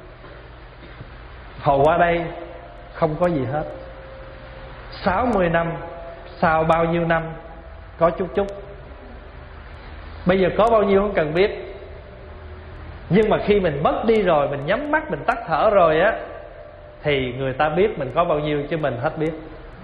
Hồi qua đây không có gì hết, 60 năm, sau bao nhiêu năm có chút. Bây giờ có bao nhiêu không cần biết. Nhưng mà khi mình mất đi rồi, mình nhắm mắt, mình tắt thở rồi á, thì người ta biết mình có bao nhiêu chứ mình hết biết.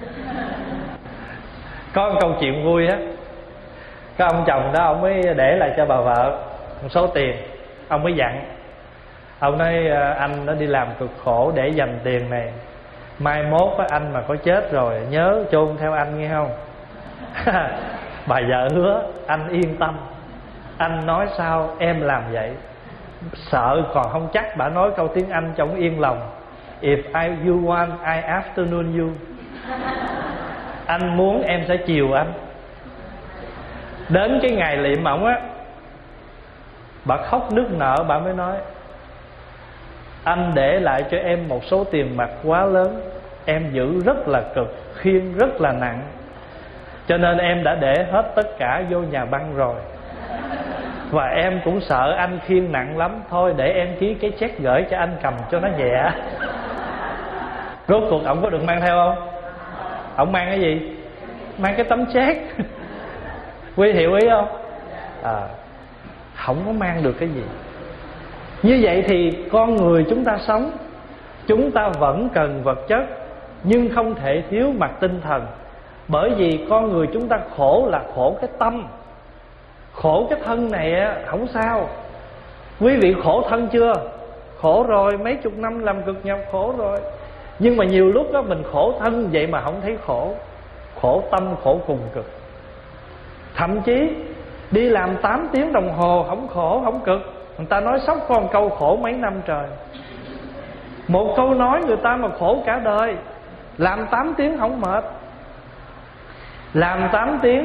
Có một câu chuyện vui á, có ông chồng đó, ông mới để lại cho bà vợ một số tiền. Ông mới dặn, ông nói anh nó đi làm cực khổ để dành tiền này, mai mốt á, anh mà có chết rồi nhớ chôn theo anh nghe không. Bà vợ hứa, anh yên tâm, anh nói sao em làm vậy. Sợ còn không chắc bà nói câu tiếng Anh cho ông yên lòng. If you want, I afternoon you. Anh muốn em sẽ chiều anh. Đến cái ngày liệm ổng á, bà khóc nức nở, bà mới nói, anh để lại cho em một số tiền mặt quá lớn, em giữ rất là cực, khiêng rất là nặng, cho nên em đã để hết tất cả vô nhà băng rồi. Và em cũng sợ anh khiêng nặng lắm, thôi để em ký cái check gửi cho anh cầm cho nó nhẹ. Rốt cuộc ổng có được mang theo không? Ổng mang cái gì? Mang cái tấm check. Quý hiểu ý không? Không có mang được cái gì. Như vậy thì con người chúng ta sống, chúng ta vẫn cần vật chất, nhưng không thể thiếu mặt tinh thần. Bởi vì con người chúng ta khổ là khổ cái tâm. Khổ cái thân này á, không sao. Quý vị khổ thân chưa? Khổ rồi, mấy chục năm làm cực nhọc khổ rồi. Nhưng mà nhiều lúc đó mình khổ thân vậy mà không thấy khổ. Khổ tâm, khổ cùng cực. Thậm chí đi làm 8 tiếng đồng hồ không khổ, không cực. Người ta nói sốc con câu khổ mấy năm trời. Một câu nói người ta mà khổ cả đời. Làm 8 tiếng không mệt, làm 8 tiếng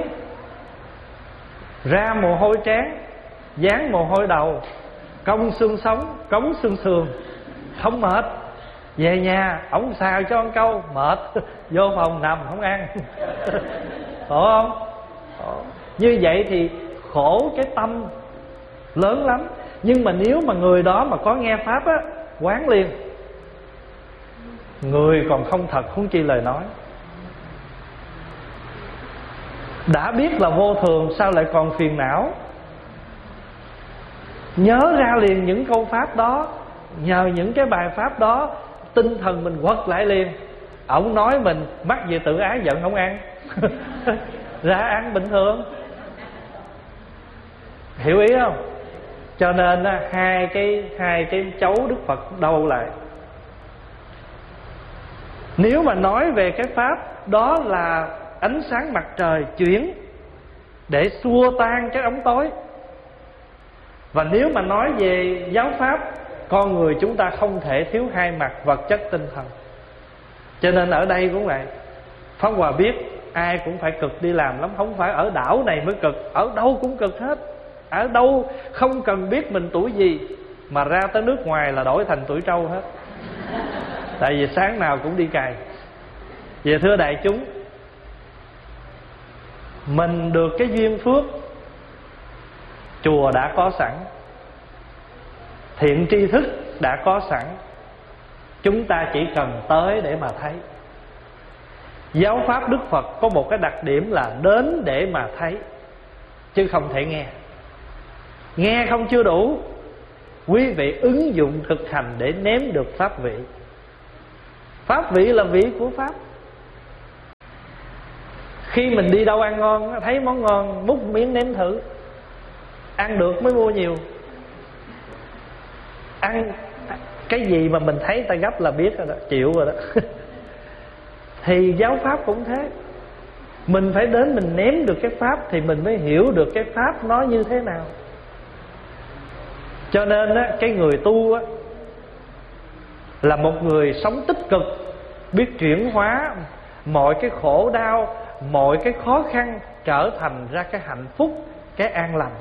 ra mồ hôi trán, dán mồ hôi đầu, cong xương sống, cống xương sườn, không mệt. Về nhà ổng xào cho một câu mệt, vô phòng nằm không ăn. Khổ không? Khổ. Như vậy thì khổ cái tâm lớn lắm. Nhưng mà nếu mà người đó mà có nghe Pháp á, quán liền. Người còn không thật huống chi lời nói. Đã biết là vô thường sao lại còn phiền não. Nhớ ra liền những câu Pháp đó. Nhờ những cái bài Pháp đó, tinh thần mình quật lại liền. Ổng nói mình mắc về tự ái giận không ăn. Ra ăn bình thường. Hiểu ý không? Cho nên hai cái chấu Đức Phật đâu lại. Nếu mà nói về cái Pháp đó là ánh sáng mặt trời chuyển để xua tan cái ống tối. Và nếu mà nói về giáo Pháp, con người chúng ta không thể thiếu hai mặt vật chất tinh thần. Cho nên ở đây cũng vậy. Pháp Hòa biết ai cũng phải cực đi làm lắm. Không phải ở đảo này mới cực, ở đâu cũng cực hết. Ở đâu không cần biết mình tuổi gì, mà ra tới nước ngoài là đổi thành tuổi trâu hết. Tại vì sáng nào cũng đi cày. Vậy thưa đại chúng, mình được cái duyên phước, chùa đã có sẵn, thiện tri thức đã có sẵn, chúng ta chỉ cần tới để mà thấy. Giáo Pháp Đức Phật có một cái đặc điểm là đến để mà thấy, chứ không thể nghe. Nghe không chưa đủ, quý vị ứng dụng thực hành để nếm được pháp vị. Pháp vị là vị của Pháp. Khi mình đi đâu ăn ngon, thấy món ngon, múc miếng nếm thử. Ăn được mới mua nhiều. Ăn cái gì mà mình thấy ta gấp là biết rồi đó, chịu rồi đó. Thì giáo Pháp cũng thế. Mình phải đến mình nếm được cái Pháp thì mình mới hiểu được cái Pháp nó như thế nào. Cho nên á, cái người tu á, là một người sống tích cực, biết chuyển hóa mọi cái khổ đau, mọi cái khó khăn trở thành ra cái hạnh phúc, cái an lành.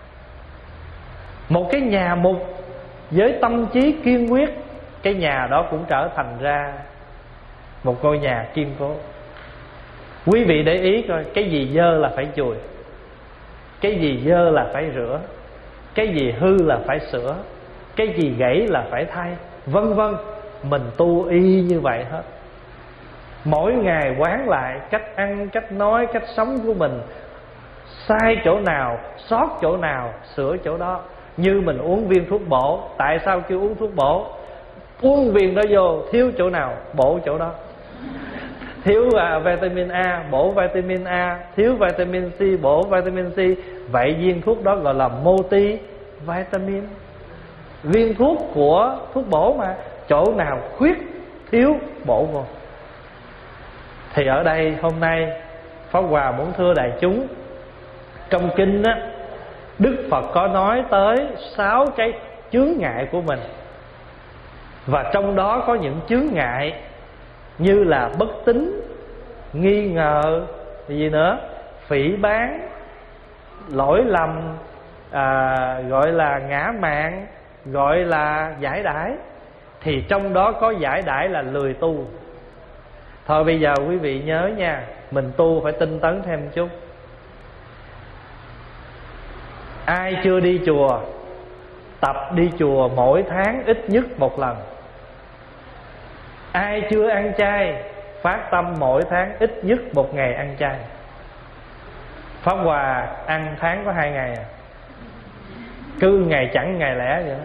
Một cái nhà mục với tâm trí kiên quyết, cái nhà đó cũng trở thành ra một ngôi nhà kiên cố. Quý vị để ý coi, cái gì dơ là phải chùi, cái gì dơ là phải rửa, cái gì hư là phải sửa, cái gì gãy là phải thay, vân vân. Mình tu y như vậy hết. Mỗi ngày quán lại cách ăn, cách nói, cách sống của mình. Sai chỗ nào, sót chỗ nào, sửa chỗ đó. Như mình uống viên thuốc bổ. Tại sao kêu uống thuốc bổ? Uống viên đó vô, thiếu chỗ nào, bổ chỗ đó. Thiếu vitamin A, bổ vitamin A. Thiếu vitamin C, bổ vitamin C. Vậy viên thuốc đó gọi là multivitamin. Viên thuốc của thuốc bổ mà. Chỗ nào khuyết, thiếu, bổ vô. Thì ở đây hôm nay Pháp Hòa muốn thưa đại chúng, trong kinh á, Đức Phật có nói tới 6 cái chướng ngại của mình. Và trong đó có những chướng ngại như là bất tín, nghi ngờ, gì nữa, phỉ báng, lỗi lầm, gọi là ngã mạn, gọi là giải đãi. Thì trong đó có giải đãi là lười tu. Thôi bây giờ quý vị nhớ nha, mình tu phải tinh tấn thêm chút. Ai chưa đi chùa, tập đi chùa mỗi tháng ít nhất một lần. Ai chưa ăn chay, phát tâm mỗi tháng ít nhất một ngày ăn chay. Pháp Hòa ăn tháng có 2 ngày à. Cứ ngày chẳng ngày lẻ vậy đó.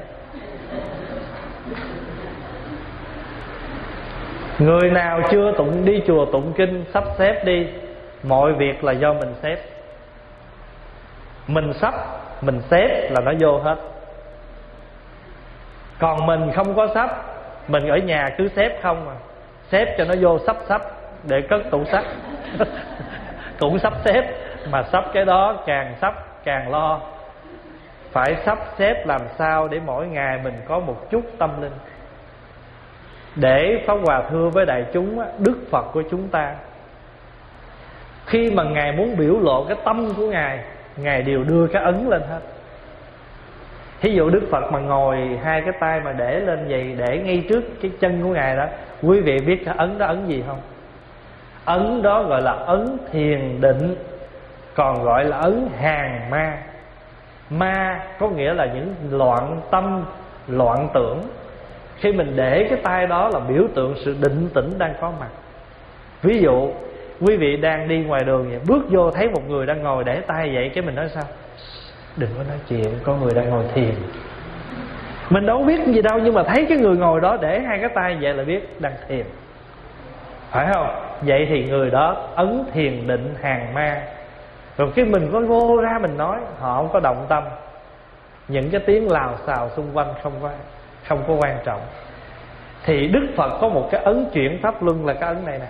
Người nào chưa đi chùa tụng kinh, sắp xếp đi. Mọi việc là do mình xếp. Mình sắp, mình xếp là nó vô hết. Còn mình không có sắp, mình ở nhà cứ xếp không à. Xếp cho nó vô sắp để cất tủ sắt. Cũng sắp xếp, mà sắp cái đó càng sắp càng lo. Phải sắp xếp làm sao để mỗi ngày mình có một chút tâm linh. Để Pháp Hòa thưa với đại chúng, Đức Phật của chúng ta, khi mà Ngài muốn biểu lộ cái tâm của Ngài đều đưa cái ấn lên hết. Thí dụ Đức Phật mà ngồi hai cái tay mà để lên vậy, để ngay trước cái chân của Ngài đó, quý vị biết cái ấn đó ấn gì không? Ấn đó gọi là ấn thiền định, còn gọi là ấn hàng ma. Ma có nghĩa là những loạn tâm, loạn tưởng. Khi mình để cái tay đó là biểu tượng sự định tĩnh đang có mặt. Ví dụ quý vị đang đi ngoài đường vậy, bước vô thấy một người đang ngồi để tay vậy, cái mình nói sao? Đừng có nói chuyện, có người đang ngồi thiền. Mình đâu biết gì đâu, nhưng mà thấy cái người ngồi đó để hai cái tay vậy là biết đang thiền, phải không? Vậy thì người đó ấn thiền định hàng ma. Rồi cái mình có vô ra mình nói, họ không có động tâm. Những cái tiếng lào xào xung quanh không có quan trọng. Thì Đức Phật có một cái ấn chuyển pháp luân là cái ấn này nè.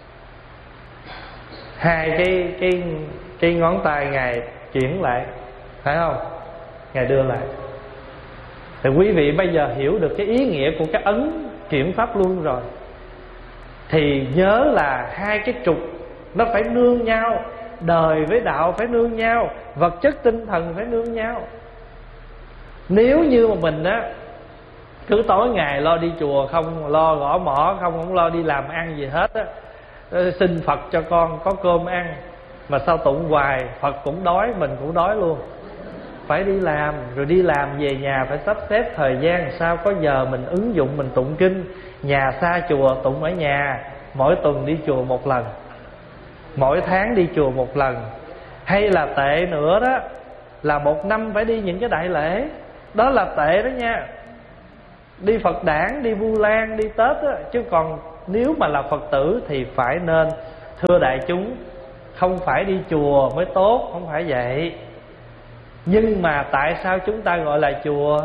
Hai cái ngón tay Ngài chuyển lại, phải không? Ngài đưa lại. Thì quý vị bây giờ hiểu được cái ý nghĩa của cái ấn chuyển pháp luân rồi. Thì nhớ là hai cái trục nó phải nương nhau. Đời với đạo phải nương nhau, vật chất tinh thần phải nương nhau. Nếu như mà mình á cứ tối ngày lo đi chùa không, lo gõ mõ không lo đi làm ăn gì hết á, xin Phật cho con có cơm ăn, mà sao tụng hoài, Phật cũng đói, mình cũng đói luôn. Phải đi làm, rồi đi làm về nhà phải sắp xếp thời gian sao có giờ mình ứng dụng mình tụng kinh. Nhà xa chùa tụng ở nhà, mỗi tuần đi chùa một lần, mỗi tháng đi chùa một lần. Hay là tệ nữa đó là một năm phải đi những cái đại lễ. Đó là tệ đó nha. Đi Phật đản, đi Vu Lan, đi Tết á. Chứ còn nếu mà là Phật tử thì phải nên, thưa đại chúng, không phải đi chùa mới tốt, không phải vậy. Nhưng mà tại sao chúng ta gọi là chùa?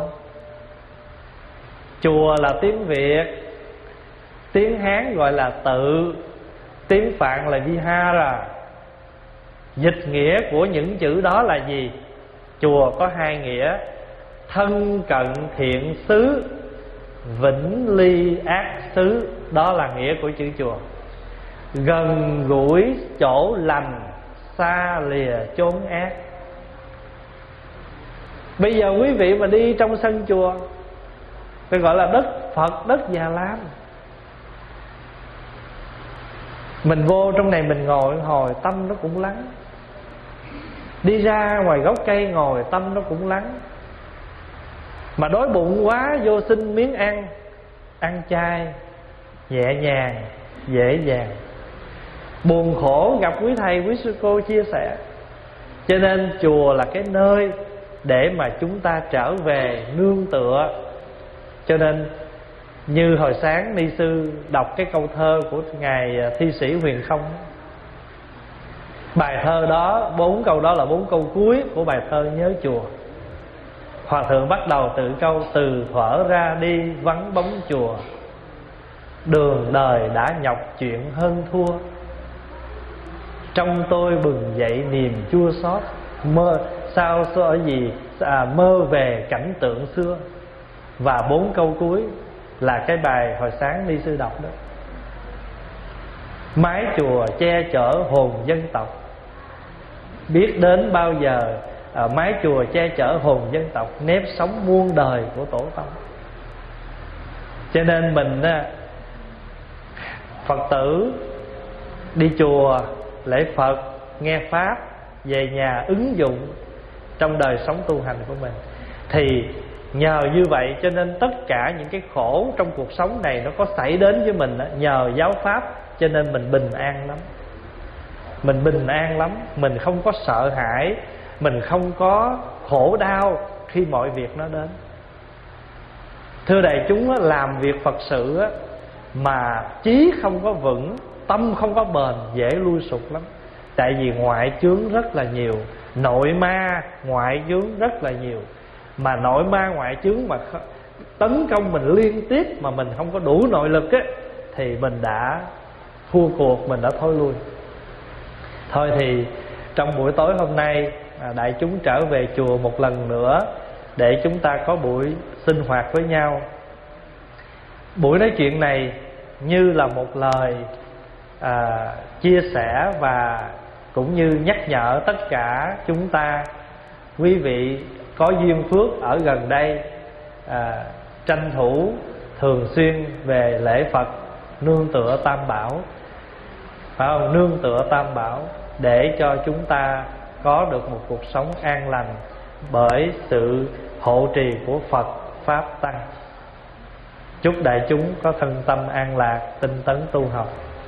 Chùa là tiếng Việt, tiếng Hán gọi là tự, tiếng Phạn là Vihara. Dịch nghĩa của những chữ đó là gì? Chùa có hai nghĩa: thân cận thiện xứ, vĩnh ly ác xứ. Đó là nghĩa của chữ chùa. Gần gũi chỗ lành, xa lìa chốn ác. Bây giờ quý vị mà đi trong sân chùa, phải gọi là đất Phật, đất Già Lam. Mình vô trong này mình ngồi hồi tâm nó cũng lắng. Đi ra ngoài gốc cây ngồi tâm nó cũng lắng. Mà đói bụng quá vô xin miếng ăn, ăn chay, nhẹ nhàng, dễ dàng. Buồn khổ gặp quý thầy, quý sư cô chia sẻ. Cho nên chùa là cái nơi để mà chúng ta trở về nương tựa. Cho nên như hồi sáng ni sư đọc cái câu thơ của ngài thi sĩ Huyền Không. Bài thơ đó, 4 câu đó là 4 câu cuối của bài thơ Nhớ Chùa. Hòa thượng bắt đầu tự câu: từ thuở ra đi vắng bóng chùa, đường đời đã nhọc chuyện hơn thua. Trong tôi bừng dậy niềm chua xót, mơ sao ở gì mơ về cảnh tượng xưa. Và 4 câu cuối là cái bài hồi sáng ni sư đọc đó: mái chùa che chở hồn dân tộc, biết đến bao giờ mái chùa che chở hồn dân tộc, nếp sống muôn đời của tổ tông. Cho nên mình Phật tử đi chùa lễ Phật, nghe Pháp, về nhà ứng dụng trong đời sống tu hành của mình. Thì nhờ như vậy cho nên tất cả những cái khổ trong cuộc sống này nó có xảy đến với mình, nhờ giáo Pháp cho nên mình bình an lắm. Mình bình an lắm, mình không có sợ hãi, mình không có khổ đau khi mọi việc nó đến. Thưa đại chúng, làm việc Phật sự mà chí không có vững, tâm không có bền, dễ lui sụt lắm. Tại vì ngoại chướng rất là nhiều, nội ma ngoại chướng rất là nhiều. Mà nội ma ngoại chướng mà tấn công mình liên tiếp mà mình không có đủ nội lực thì mình đã thua cuộc, mình đã thôi lui. Thôi thì trong buổi tối hôm nay đại chúng trở về chùa một lần nữa để chúng ta có buổi sinh hoạt với nhau. Buổi nói chuyện này như là một lời chia sẻ và cũng như nhắc nhở tất cả chúng ta, quý vị có duyên phước ở gần đây, tranh thủ thường xuyên về lễ Phật, nương tựa Tam Bảo, phải không? Nương tựa Tam Bảo để cho chúng ta có được một cuộc sống an lành bởi sự hộ trì của Phật, Pháp, Tăng. Chúc đại chúng có thân tâm an lạc, tinh tấn tu học.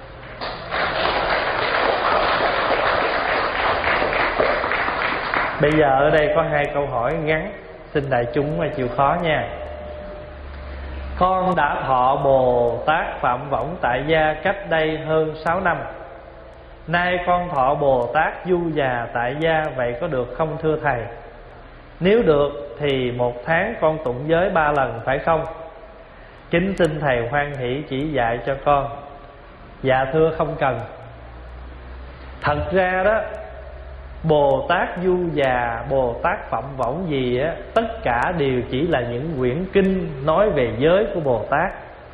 Bây giờ ở đây có 2 câu hỏi ngắn, xin đại chúng chịu khó nha. Con đã thọ Bồ Tát Phạm Võng tại gia cách đây hơn 6 năm. Nay con thọ Bồ Tát Du Già tại gia, vậy có được không thưa thầy? Nếu được thì 1 tháng con tụng giới 3 lần phải không? Kính xin thầy hoan hỷ chỉ dạy cho con. Dạ thưa không cần. Thật ra đó, Bồ Tát Du Già, Bồ Tát Phạm Võng gì tất cả đều chỉ là những quyển kinh nói về giới của Bồ Tát.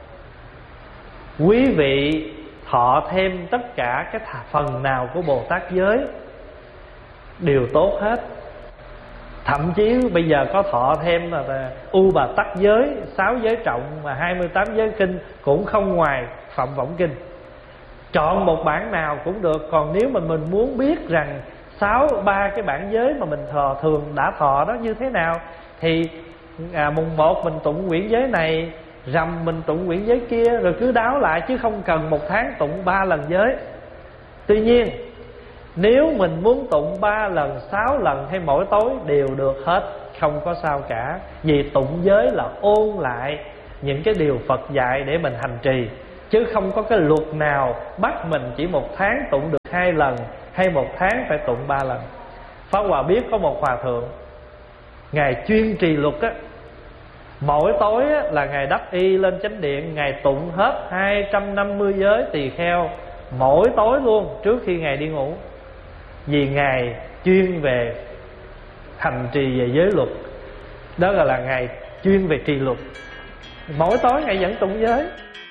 Quý vị thọ thêm tất cả cái phần nào của Bồ Tát giới đều tốt hết. Thậm chí bây giờ có thọ thêm là U Bà Tắc giới, 6 giới trọng và 28 giới kinh cũng không ngoài Phạm Võng kinh. Chọn một bản nào cũng được. Còn nếu mà mình muốn biết rằng 3 cái bản giới mà mình thường đã thọ đó như thế nào, thì mùng 1 mình tụng quyển giới này, rằm mình tụng quyển giới kia, rồi cứ đáo lại, chứ không cần 1 tháng tụng 3 lần giới. Tuy nhiên Nếu mình muốn tụng 3 lần, 6 lần hay mỗi tối đều được hết, không có sao cả. Vì tụng giới là ôn lại những cái điều Phật dạy để mình hành trì, chứ không có cái luật nào bắt mình chỉ 1 tháng tụng được 2 lần hay 1 tháng phải tụng 3 lần. Pháp Hòa biết có một hòa thượng, Ngài chuyên trì luật á, mỗi tối á, là Ngài đắp y lên chánh điện, Ngài tụng hết 250 giới tỳ kheo mỗi tối luôn trước khi Ngài đi ngủ. Vì Ngài chuyên về hành trì về giới luật. Đó là Ngài chuyên về trì luật. Mỗi tối Ngài vẫn tụng giới.